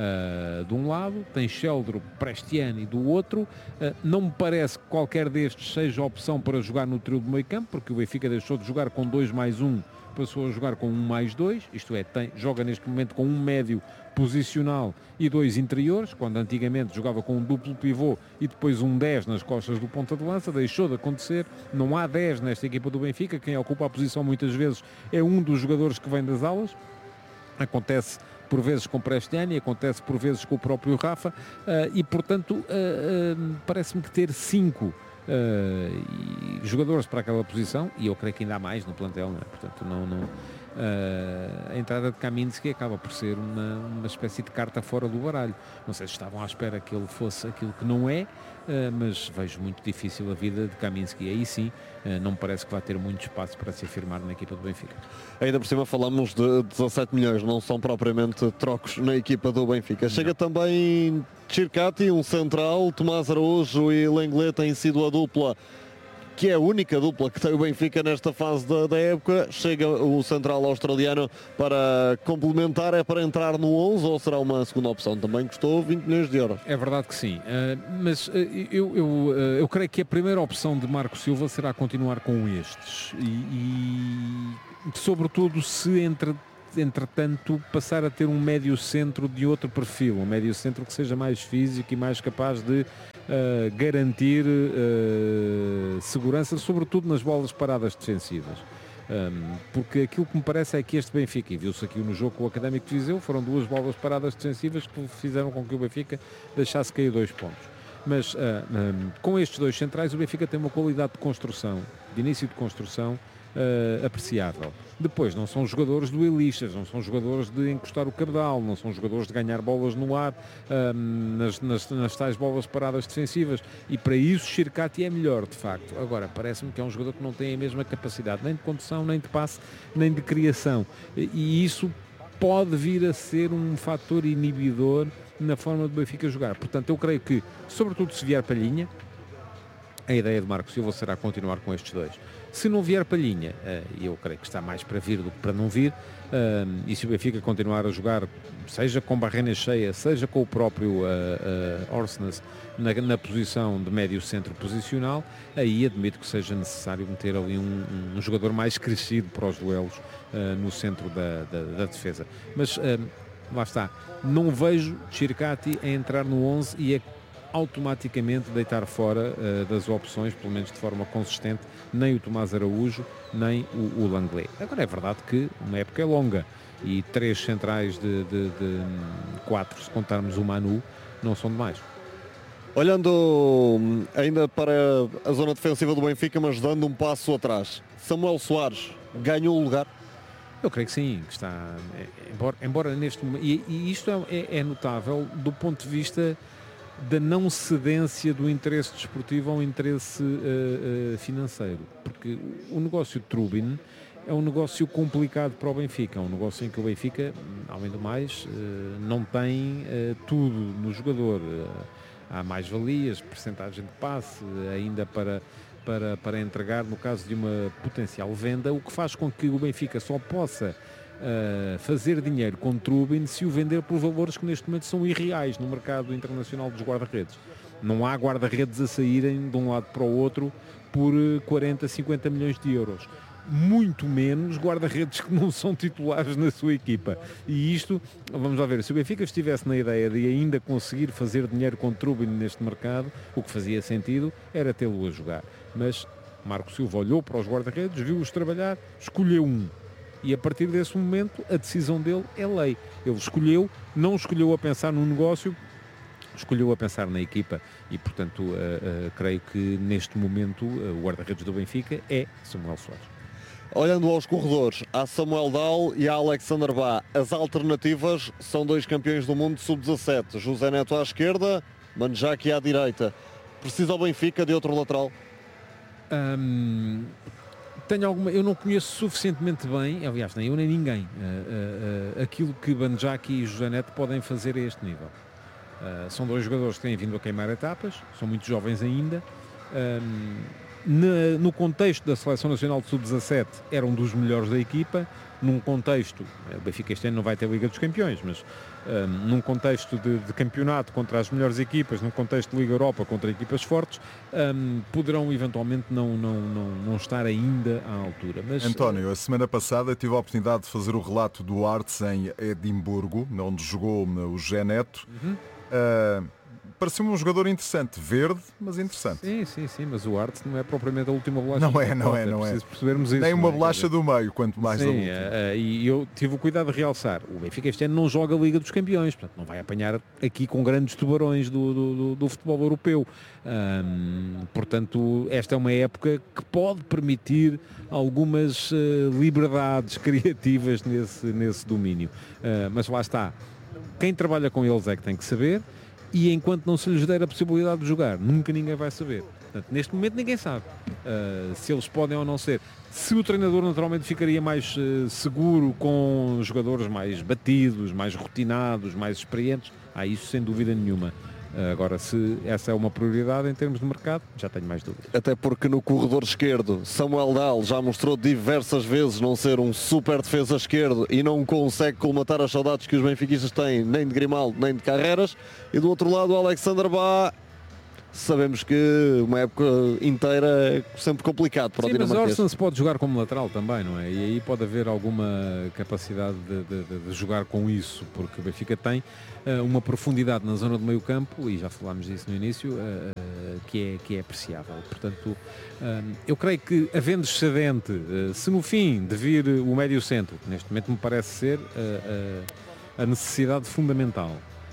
uh, de um lado, tem Sheldrup, Prestiani do outro. Uh, não me parece que qualquer destes seja opção para jogar no trio do meio campo, porque o Benfica deixou de jogar com dois mais um, passou a jogar com um mais dois, isto é, tem, joga neste momento com um médio posicional e dois interiores, quando antigamente jogava com um duplo pivô e depois um dez nas costas do ponta de lança. Deixou de acontecer, não há dez nesta equipa do Benfica, quem ocupa a posição muitas vezes é um dos jogadores que vem das alas. Acontece por vezes com Prestiani, acontece por vezes com o próprio Rafa, uh, e portanto uh, uh, parece-me que ter cinco Uh, e jogadores para aquela posição, e eu creio que ainda há mais no plantel, não é? Portanto, não, não, Uh, a entrada de Kaminski acaba por ser uma, uma espécie de carta fora do baralho. Não sei se estavam à espera que ele fosse aquilo que não é, uh, mas vejo muito difícil a vida de Kaminski. Aí sim, uh, não me parece que vai ter muito espaço para se afirmar na equipa do Benfica. Ainda por cima falamos de dezassete milhões, não são propriamente trocos na equipa do Benfica. Chega não. também Circati, um central, Tomás Araújo e Lenglet têm sido a dupla, que é a única dupla que tem o Benfica nesta fase da, da época. Chega o central australiano para complementar, é para entrar no onze ou será uma segunda opção? Também custou vinte milhões de euros. É verdade que sim, uh, mas uh, eu, eu, uh, eu creio que a primeira opção de Marco Silva será continuar com estes e, e sobretudo se entre entretanto passar a ter um médio centro de outro perfil, um médio centro que seja mais físico e mais capaz de uh, garantir uh, segurança, sobretudo nas bolas paradas defensivas. Um, porque aquilo que me parece é que este Benfica, e viu-se aqui no jogo com o Académico de Viseu, foram duas bolas paradas defensivas que fizeram com que o Benfica deixasse cair dois pontos. Mas uh, um, com estes dois centrais o Benfica tem uma qualidade de construção, de início de construção, Uh, apreciável. Depois, não são jogadores duelistas, não são jogadores de encostar o cabedal, não são jogadores de ganhar bolas no ar, uh, nas, nas, nas tais bolas paradas defensivas, e para isso Circati é melhor, de facto. Agora, parece-me que é um jogador que não tem a mesma capacidade, nem de condução, nem de passe, nem de criação, e, e isso pode vir a ser um fator inibidor na forma do Benfica jogar. Portanto, eu creio que, sobretudo se vier Palhinha, a ideia de Marco Silva será continuar com estes dois. Se não vier Palhinha, e eu creio que está mais para vir do que para não vir, e se o Benfica continuar a jogar, seja com Barrena cheia, seja com o próprio Orsnes na, na posição de médio centro posicional, aí admito que seja necessário meter ali um, um jogador mais crescido para os duelos no centro da, da, da defesa. Mas lá está, não vejo Circati a entrar no onze e a automaticamente deitar fora uh, das opções, pelo menos de forma consistente, nem o Tomás Araújo, nem o, o Lenglet. Agora é verdade que uma época é longa e três centrais de, de, de quatro, se contarmos o Manu, não são demais. Olhando ainda para a zona defensiva do Benfica, mas dando um passo atrás, Samuel Soares ganhou o lugar? Eu creio que sim, que está, embora, embora neste momento, e, e isto é, é notável do ponto de vista da não cedência do interesse desportivo ao interesse uh, uh, financeiro, porque o negócio de Trubin é um negócio complicado para o Benfica, é um negócio em que o Benfica, além do mais, uh, não tem uh, tudo no jogador, uh, há mais-valias, percentagem de passe, uh, ainda para, para, para entregar no caso de uma potencial venda, o que faz com que o Benfica só possa Uh, fazer dinheiro com Trubin se o vender por valores que neste momento são irreais no mercado internacional dos guarda-redes. Não há guarda-redes a saírem de um lado para o outro por quarenta, cinquenta milhões de euros. Muito menos guarda-redes que não são titulares na sua equipa. E isto, vamos lá ver, se o Benfica estivesse na ideia de ainda conseguir fazer dinheiro com Trubin neste mercado, o que fazia sentido era tê-lo a jogar. Mas Marco Silva olhou para os guarda-redes, viu-os trabalhar, escolheu um. E a partir desse momento a decisão dele é lei. Ele escolheu, não escolheu a pensar no negócio, escolheu a pensar na equipa e, portanto, uh, uh, creio que neste momento uh, o guarda-redes do Benfica é Samuel Soares. Olhando aos corredores, há Samuel Dahl e há Alexander Bá. As alternativas são dois campeões do mundo de sub dezassete. José Neto à esquerda, Manjaki à direita. Precisa o Benfica de outro lateral? Um... Tenho alguma, eu não conheço suficientemente bem, aliás, nem eu nem ninguém, uh, uh, uh, aquilo que Manjaki e José Neto podem fazer a este nível. Uh, são dois jogadores que têm vindo a queimar etapas, são muito jovens ainda. Um, na, no contexto da Seleção Nacional de sub dezassete, eram um dos melhores da equipa. Num contexto, o Benfica este ano não vai ter Liga dos Campeões, mas um, num contexto de, de campeonato contra as melhores equipas, num contexto de Liga Europa contra equipas fortes, um, poderão eventualmente não, não, não, não estar ainda à altura. Mas, António, a semana passada tive a oportunidade de fazer o relato do Arts em Edimburgo, onde jogou o José Neto. Uhum. Uh, pareceu-me um jogador interessante, verde, mas interessante. Sim, sim, sim, mas o Arte não é propriamente a última bolacha. Não é, não é, não é. Percebermos isso, nem uma não é? bolacha do meio, quanto mais sim, a última. Uh, e eu tive o cuidado de realçar, o Benfica este ano não joga a Liga dos Campeões, portanto não vai apanhar aqui com grandes tubarões do, do, do, do futebol europeu. Um, portanto, esta é uma época que pode permitir algumas uh, liberdades criativas nesse, nesse domínio. Uh, mas lá está. Quem trabalha com eles é que tem que saber, e enquanto não se lhes der a possibilidade de jogar, nunca ninguém vai saber. Portanto, neste momento ninguém sabe uh, se eles podem ou não ser. Se o treinador naturalmente ficaria mais uh, seguro com jogadores mais batidos, mais rotinados, mais experientes, há isso sem dúvida nenhuma. Uh, agora, se essa é uma prioridade em termos de mercado, já tenho mais dúvidas. Até porque no corredor esquerdo, Samuel Dahl já mostrou diversas vezes não ser um super defesa esquerdo e não consegue colmatar as saudades que os benfiquistas têm, nem de Grimaldo, nem de Carreras. E do outro lado, o Alexander Bá, sabemos que uma época inteira é sempre complicado para o dinamarquês. Mas Orsson se pode jogar como lateral também, não é? E aí pode haver alguma capacidade de, de, de jogar com isso, porque o Benfica tem uh, uma profundidade na zona do meio campo, e já falámos disso no início, uh, uh, que, é, que é apreciável. Portanto, uh, eu creio que, havendo excedente, uh, se no fim de vir o médio centro, que neste momento me parece ser uh, uh, a necessidade fundamental,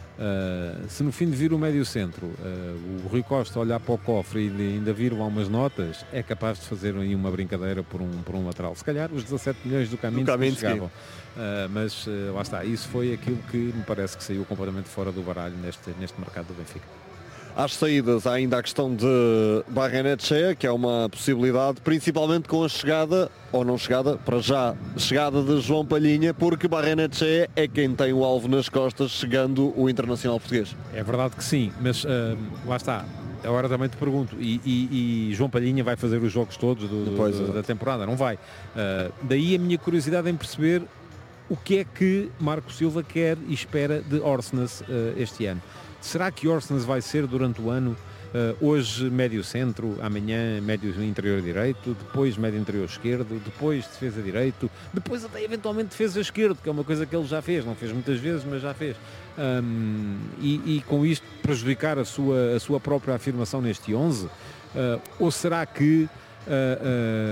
Uh, se no fim de vir o médio centro uh, o Rui Costa olhar para o cofre e de, ainda vir lá umas notas, é capaz de fazer aí uma brincadeira por um, por um lateral. Se calhar os dezassete milhões do caminho chegavam. Uh, mas uh, lá está, isso foi aquilo que me parece que saiu completamente fora do baralho neste, neste mercado do Benfica. Às saídas há ainda a questão de Barrenetxea, que é uma possibilidade, principalmente com a chegada, ou não chegada, para já, chegada de João Palhinha, porque Barrenetxea é quem tem o alvo nas costas, chegando o internacional português. É verdade que sim, mas uh, lá está. Agora também te pergunto, e, e, e João Palhinha vai fazer os jogos todos do, Depois, do, da temporada? Não vai. Uh, daí a minha curiosidade em perceber o que é que Marco Silva quer e espera de Orsnes uh, este ano. Será que Orsnes vai ser durante o ano, uh, hoje médio centro, amanhã médio interior direito, depois médio interior esquerdo, depois defesa direito, depois até eventualmente defesa esquerdo, que é uma coisa que ele já fez, não fez muitas vezes, mas já fez. Um, e, e com isto prejudicar a sua, a sua própria afirmação neste onze? Uh, ou será que uh,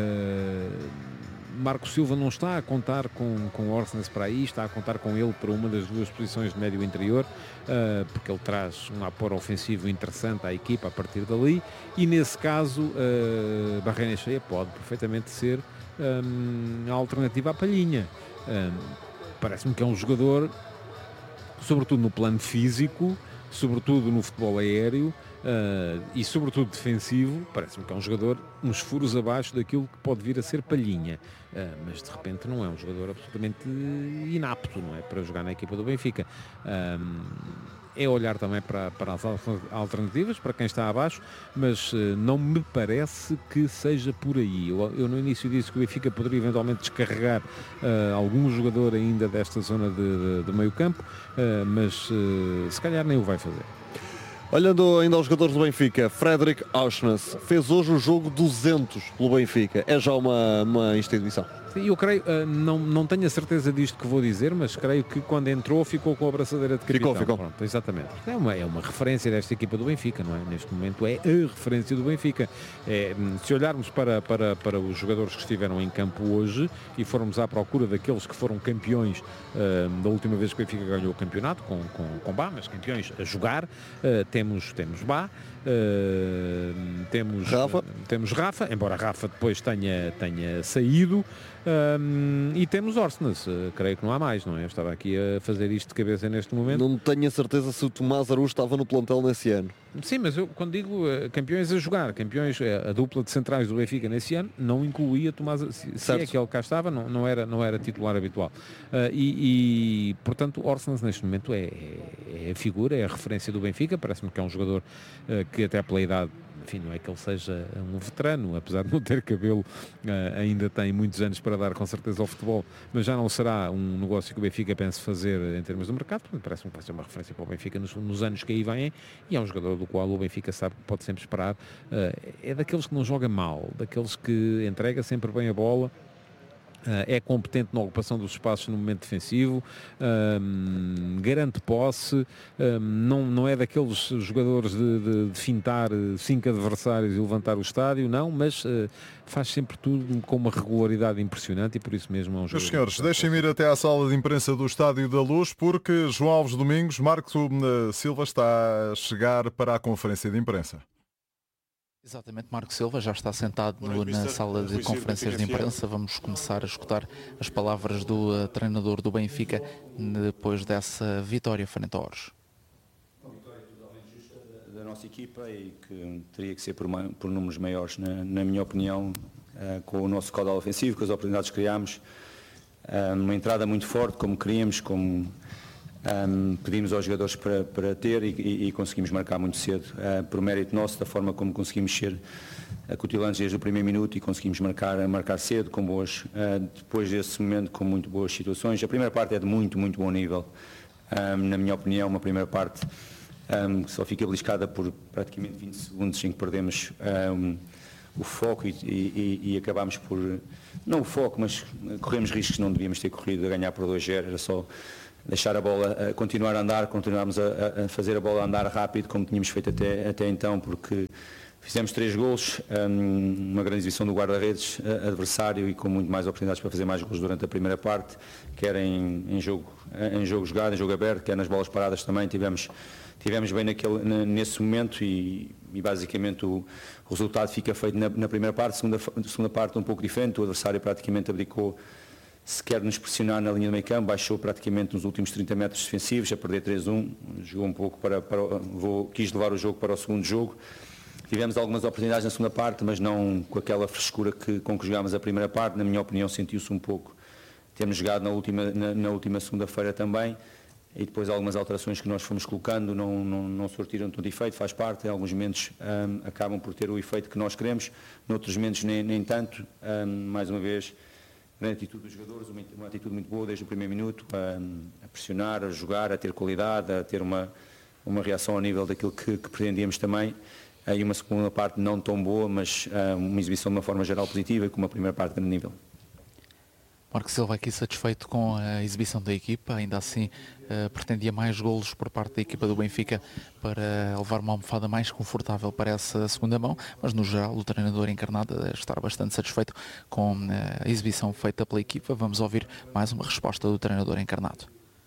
uh, Marco Silva não está a contar com, com Orsnes para aí, está a contar com ele para uma das duas posições de médio interior, uh, porque ele traz um apoio ofensivo interessante à equipa a partir dali, e nesse caso uh, Barrenetxea pode perfeitamente ser um, a alternativa à Palhinha. Um, parece-me que é um jogador, sobretudo no plano físico, sobretudo no futebol aéreo, Uh, e sobretudo defensivo, parece-me que é um jogador uns furos abaixo daquilo que pode vir a ser Palhinha, uh, mas de repente não é um jogador absolutamente inapto, não é, para jogar na equipa do Benfica. Um, é olhar também para, para as alternativas, para quem está abaixo, mas uh, não me parece que seja por aí. Eu, eu no início disse que o Benfica poderia eventualmente descarregar uh, algum jogador ainda desta zona de, de, de meio campo, uh, mas uh, se calhar nem o vai fazer. Olhando ainda aos jogadores do Benfica, Fredrik Aursnes fez hoje o jogo duzentos pelo Benfica. É já uma, uma instituição. Sim, eu creio, uh, não, não tenho a certeza disto que vou dizer, mas creio que quando entrou ficou com a abraçadeira de capitão. Ficou, ficou. Pronto, exatamente. É uma, é uma referência desta equipa do Benfica, não é? Neste momento é a referência do Benfica. É, se olharmos para, para, para os jogadores que estiveram em campo hoje e formos à procura daqueles que foram campeões uh, da última vez que o Benfica ganhou o campeonato, com, com, com Bá, mas campeões a jogar, uh, temos, temos Bá, uh, temos, Rafa. Uh, temos Rafa, embora Rafa depois tenha, tenha saído, Um, e temos Orsnes, uh, creio que não há mais, não é? Eu estava aqui a fazer isto de cabeça neste momento. Não tenho a certeza se o Tomás Araújo estava no plantel nesse ano. Sim, mas eu quando digo uh, campeões a jogar, campeões, uh, a dupla de centrais do Benfica nesse ano, não incluía Tomás, se, se é que ele cá estava, não, não, era, não era titular habitual. Uh, e, e, portanto, Orsnes neste momento é, é, é a figura, é a referência do Benfica, parece-me que é um jogador uh, que até pela idade, enfim, não é que ele seja um veterano, apesar de não ter cabelo, uh, ainda tem muitos anos para dar com certeza ao futebol, mas já não será um negócio que o Benfica pense fazer em termos de mercado, portanto parece-me que vai ser uma referência para o Benfica nos, nos anos que aí vêm, e é um jogador do qual o Benfica sabe que pode sempre esperar, uh, é daqueles que não joga mal, daqueles que entrega sempre bem a bola, é competente na ocupação dos espaços no momento defensivo, um, garante posse, um, não, não é daqueles jogadores de, de, de fintar cinco adversários e levantar o estádio, não, mas uh, faz sempre tudo com uma regularidade impressionante e por isso mesmo é um jogador. Meus senhores, deixem-me ir até à sala de imprensa do Estádio da Luz, porque João Alves Domingos, Marco Silva está a chegar para a conferência de imprensa. Exatamente, Marco Silva já está sentado no, na sala de conferências de imprensa. Vamos começar a escutar as palavras do uh, treinador do Benfica depois dessa vitória frente ao Orge. Uma vitória totalmente justa da, da nossa equipa e que teria que ser por, uma, por números maiores, na, na minha opinião, uh, com o nosso caudal ofensivo, com as oportunidades que criámos, uh, uma entrada muito forte, como queríamos, como Um, pedimos aos jogadores para, para ter e, e, e conseguimos marcar muito cedo, uh, por mérito nosso, da forma como conseguimos ser acutilantes desde o primeiro minuto e conseguimos marcar, marcar cedo, com boas, uh, depois desse momento com muito boas situações. A primeira parte é de muito, muito bom nível, um, na minha opinião, uma primeira parte um, que só fica beliscada por praticamente vinte segundos em que perdemos um, o foco e, e, e acabámos por, não o foco, mas corremos riscos que não devíamos ter corrido, a ganhar por dois a zero, era só deixar a bola a continuar a andar, continuarmos a, a fazer a bola andar rápido, como tínhamos feito até, até então, porque fizemos três golos, um, uma grande exibição do guarda-redes adversário e com muito mais oportunidades para fazer mais golos durante a primeira parte, quer em, em, jogo, em jogo jogado, em jogo aberto, quer nas bolas paradas também, tivemos, tivemos bem naquele, nesse momento e, e basicamente o, o resultado fica feito na, na primeira parte, segunda, segunda parte um pouco diferente, o adversário praticamente abdicou. Se quer nos pressionar na linha do meio campo, baixou praticamente nos últimos trinta metros defensivos, a perder três a um, jogou um pouco para, para vou, quis levar o jogo para o segundo jogo. Tivemos algumas oportunidades na segunda parte, mas não com aquela frescura que, com que jogámos a primeira parte. Na minha opinião, sentiu-se um pouco. Temos jogado na última, na, na última segunda-feira também, e depois algumas alterações que nós fomos colocando não, não, não surtiram todo efeito, faz parte. Em alguns momentos um, acabam por ter o efeito que nós queremos, noutros momentos nem, nem tanto. Um, mais uma vez, grande atitude dos jogadores, uma, uma atitude muito boa desde o primeiro minuto, a, a pressionar, a jogar, a ter qualidade, a ter uma, uma reação ao nível daquilo que, que pretendíamos também. Aí uma segunda parte não tão boa, mas uh, uma exibição de uma forma geral positiva e com uma primeira parte de grande nível. Marco Silva aqui satisfeito com a exibição da equipa, ainda assim uh, pretendia mais golos por parte da equipa do Benfica para levar uma almofada mais confortável para essa segunda mão, mas no geral o treinador encarnado deve estar bastante satisfeito com uh, a exibição feita pela equipa. Vamos ouvir mais uma resposta do treinador encarnado.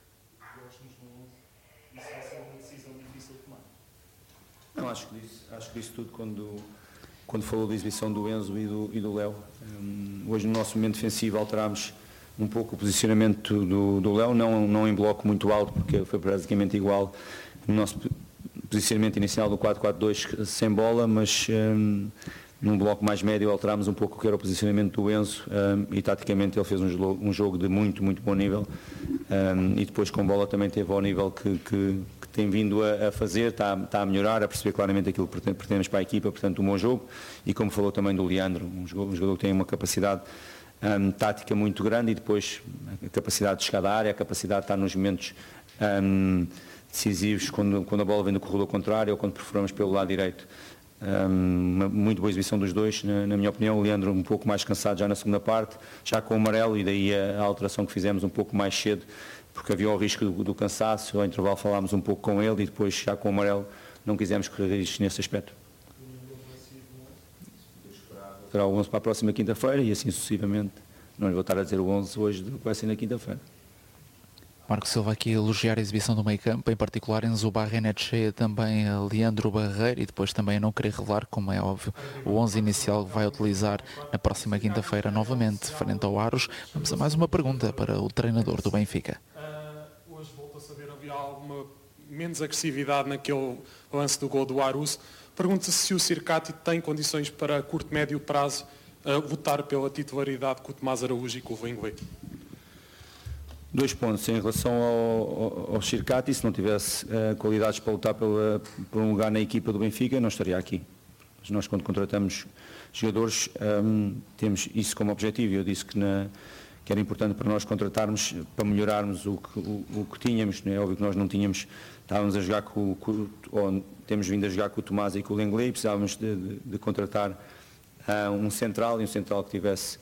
Não, acho que disse, acho que disse tudo quando, quando falou da exibição do Enzo e do, e do Léo. Um, hoje no nosso momento defensivo alterámos um pouco o posicionamento do, do Léo, não, não em bloco muito alto, porque foi praticamente igual no nosso posicionamento inicial do quatro quatro dois sem bola, mas um, num bloco mais médio alterámos um pouco o que era o posicionamento do Enzo um, e taticamente ele fez um jogo, um jogo de muito, muito bom nível um, e depois com bola também teve ao nível que, que, que tem vindo a, a fazer, está, está a melhorar, a perceber claramente aquilo que pretendemos para a equipa, portanto um bom jogo e como falou também do Leandro, um jogador, um jogador que tem uma capacidade um, tática muito grande e depois a capacidade de chegar à área, a capacidade de estar nos momentos um, decisivos quando, quando a bola vem do corredor contrário ou quando perforamos pelo lado direito. Um, uma muito boa exibição dos dois, na, na minha opinião. O Leandro um pouco mais cansado já na segunda parte, já com o amarelo, e daí a, a alteração que fizemos um pouco mais cedo, porque havia o risco do, do cansaço. Ao intervalo falámos um pouco com ele e depois já com o amarelo não quisemos correr riscos nesse aspecto. Terá o onze para a próxima quinta-feira e assim sucessivamente. Não lhe vou estar a dizer o onze hoje do que vai ser na quinta-feira. Marco Silva aqui a elogiar a exibição do meio campo, em particular Enzo Barrenetxea, também a Leandro Barreiro e depois também a não querer revelar, como é óbvio, o onze inicial que vai utilizar na próxima quinta-feira novamente, frente ao Aros. Vamos a mais uma pergunta para o treinador do Benfica. Uh, hoje voltou a saber, havia alguma menos agressividade naquele lance do gol do Aros. Pergunta-se se o Circati tem condições para a curto, médio prazo uh, votar pela titularidade com o Tomás Araújo e com o Lenglet. Dois pontos. Em relação ao, ao, ao Circati, se não tivesse uh, qualidades para lutar pela, por um lugar na equipa do Benfica, não estaria aqui. Mas nós, quando contratamos jogadores, um, temos isso como objetivo. Eu disse que, na, que era importante para nós contratarmos, para melhorarmos o que, o, o que tínhamos. É óbvio que nós não tínhamos, estávamos a jogar com, com ou temos vindo a jogar com o Tomás e com o Lenglet, e precisávamos de, de, de contratar uh, um central, e um central que tivesse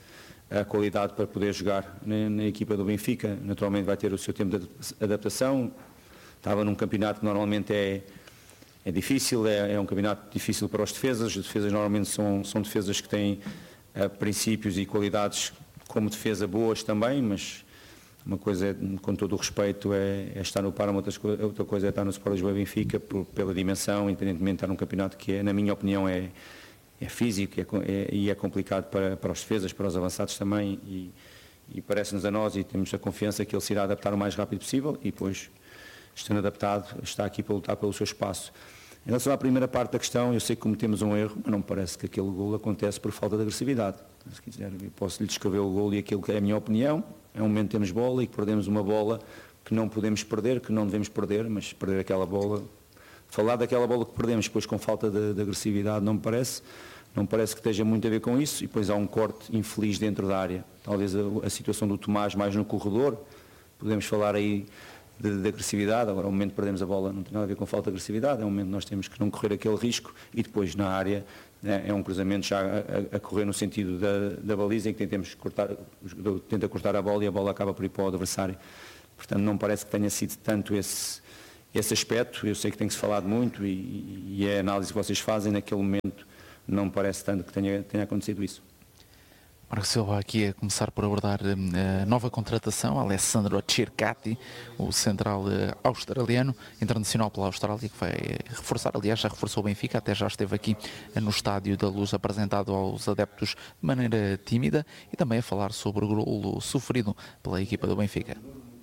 a qualidade para poder jogar na, na equipa do Benfica. Naturalmente vai ter o seu tempo de adaptação. Estava num campeonato que normalmente é, é difícil, é, é um campeonato difícil para os defesas. As defesas normalmente são, são defesas que têm uh, princípios e qualidades como defesa boas também, mas uma coisa, é, com todo o respeito, é, é estar no Parma, outra coisa é estar no Sport Lisboa Benfica por, pela dimensão, independentemente de estar num campeonato que, é, na minha opinião, é, é físico é, é, e é complicado para, para os defesas, para os avançados também, e, e parece-nos a nós e temos a confiança que ele se irá adaptar o mais rápido possível e depois, estando adaptado, está aqui para lutar pelo seu espaço. Em relação à primeira parte da questão, eu sei que cometemos um erro, mas não me parece que aquele golo acontece por falta de agressividade. Se quiser, eu posso lhe descrever o golo e aquilo que é a minha opinião. É um momento que temos bola e que perdemos uma bola que não podemos perder, que não devemos perder, mas perder aquela bola, falar daquela bola que perdemos depois com falta de, de agressividade não me parece, não me parece que esteja muito a ver com isso, e depois há um corte infeliz dentro da área. Talvez a, a situação do Tomás mais no corredor, podemos falar aí de, de agressividade, agora o momento que perdemos a bola não tem nada a ver com falta de agressividade, é um momento que nós temos que não correr aquele risco, e depois na área é, é um cruzamento já a, a correr no sentido da, da baliza, em que tentamos cortar, tenta cortar a bola e a bola acaba por ir para o adversário. Portanto, não parece que tenha sido tanto esse, esse aspecto. Eu sei que tem que se falado muito e, e é a análise que vocês fazem naquele momento, não me parece tanto que tenha, tenha acontecido isso. Marco Silva aqui a começar por abordar a nova contratação, Alessandro Cercati, o central australiano, internacional pela Austrália, que vai reforçar, aliás já reforçou o Benfica, até já esteve aqui no Estádio da Luz apresentado aos adeptos de maneira tímida, e também a falar sobre o golo sofrido pela equipa do Benfica.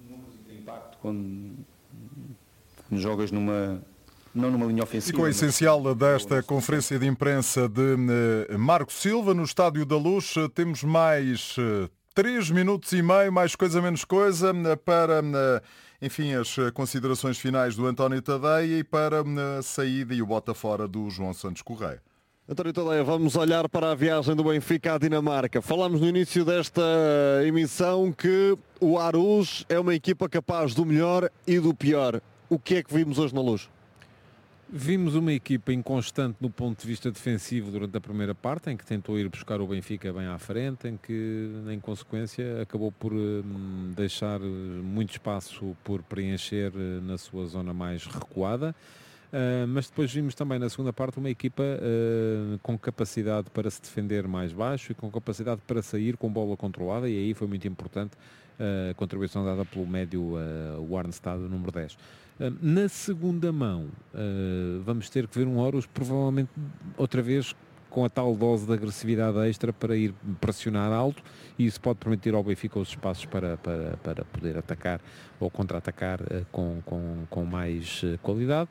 Quando jogas numa... não numa linha ofensiva. Ficou mas... essencial desta conferência de imprensa de Marco Silva no Estádio da Luz. Temos mais três minutos e meio, mais coisa menos coisa, para, enfim, as considerações finais do António Tadeia e para a saída e o bota fora do João Santos Correia. António Tadeia, vamos olhar para a viagem do Benfica à Dinamarca. Falámos no início desta emissão que o Aarhus é uma equipa capaz do melhor e do pior. O que é que vimos hoje na Luz? Vimos uma equipa inconstante no ponto de vista defensivo durante a primeira parte, em que tentou ir buscar o Benfica bem à frente, em que, em consequência, acabou por hum, deixar muito espaço por preencher na sua zona mais recuada. Uh, mas depois vimos também na segunda parte uma equipa uh, com capacidade para se defender mais baixo e com capacidade para sair com bola controlada, e aí foi muito importante uh, a contribuição dada pelo médio uh, Arnstad, número dez. Uh, na segunda mão uh, vamos ter que ver um Aarhus provavelmente outra vez com a tal dose de agressividade extra para ir pressionar alto, e isso pode permitir ao Benfica os espaços para, para, para poder atacar ou contra-atacar uh, com, com, com mais uh, qualidade.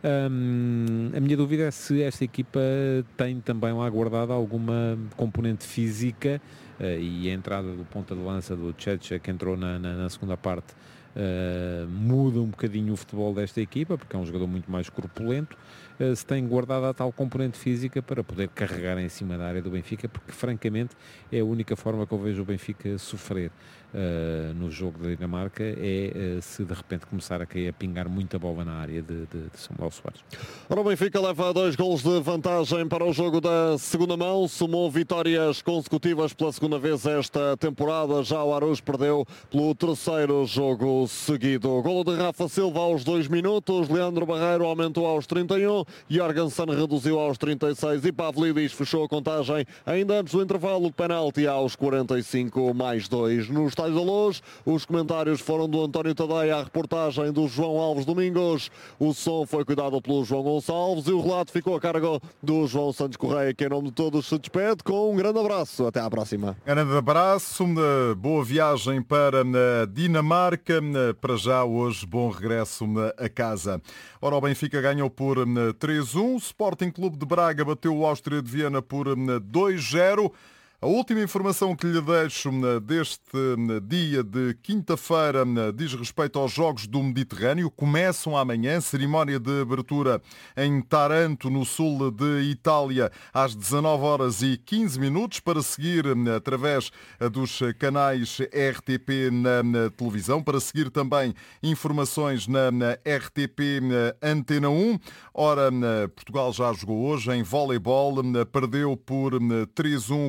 Um, a minha dúvida é se esta equipa tem também lá guardada alguma componente física, uh, e a entrada do ponta de lança do Tchetcha, que entrou na, na, na segunda parte, Uh, muda um bocadinho o futebol desta equipa, porque é um jogador muito mais corpulento. Uh, se tem guardado a tal componente física para poder carregar em cima da área do Benfica, porque francamente é a única forma que eu vejo o Benfica sofrer uh, no jogo da Dinamarca, é uh, se de repente começar a cair, a pingar muita bola na área de, de, de Samuel Soares. Ora, o Benfica leva dois golos de vantagem para o jogo da segunda mão, somou vitórias consecutivas pela segunda vez esta temporada. Já o Aarhus perdeu pelo terceiro jogo seguido. O golo de Rafa Silva aos dois minutos, Leandro Barreiro aumentou aos trinta e um, Jorgensen reduziu aos trinta e seis e Pavlidis fechou a contagem ainda antes do intervalo de penalti aos quarenta e cinco mais dois. No Estádio da Luz, os comentários foram do António Tadeia, a reportagem do João Alves Domingos, o som foi cuidado pelo João Gonçalves e o relato ficou a cargo do João Santos Correia, que em nome de todos se despede com um grande abraço. Até à próxima. Grande abraço, uma boa viagem para a Dinamarca. Para já hoje, bom regresso a casa. Ora, o Benfica ganhou por três a um, Sporting Clube de Braga bateu o Áustria de Viena por dois a zero. A última informação que lhe deixo deste dia de quinta-feira diz respeito aos Jogos do Mediterrâneo. Começam amanhã, cerimónia de abertura em Taranto, no sul de Itália, às dezanove horas e quinze minutos, para seguir através dos canais R T P na televisão, para seguir também informações na R T P Antena um. Ora, Portugal já jogou hoje em voleibol, perdeu por três a um com a seleção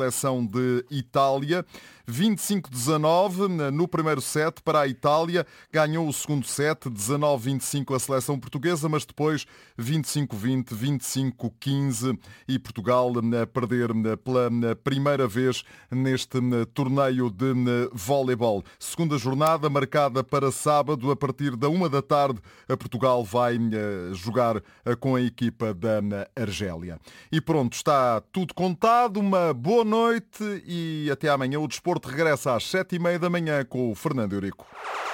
seleção de Itália. vinte e cinco a dezanove no primeiro set para a Itália. Ganhou o segundo set, dezanove a vinte e cinco a seleção portuguesa, mas depois vinte e cinco a vinte, vinte e cinco a quinze e Portugal a perder pela primeira vez neste torneio de voleibol. Segunda jornada marcada para sábado, a partir da uma da tarde, a Portugal vai jogar com a equipa da Argélia. E pronto, está tudo contado. Uma boa noite e até amanhã. O desporto regressa às sete e meia da manhã com o Fernando Eurico.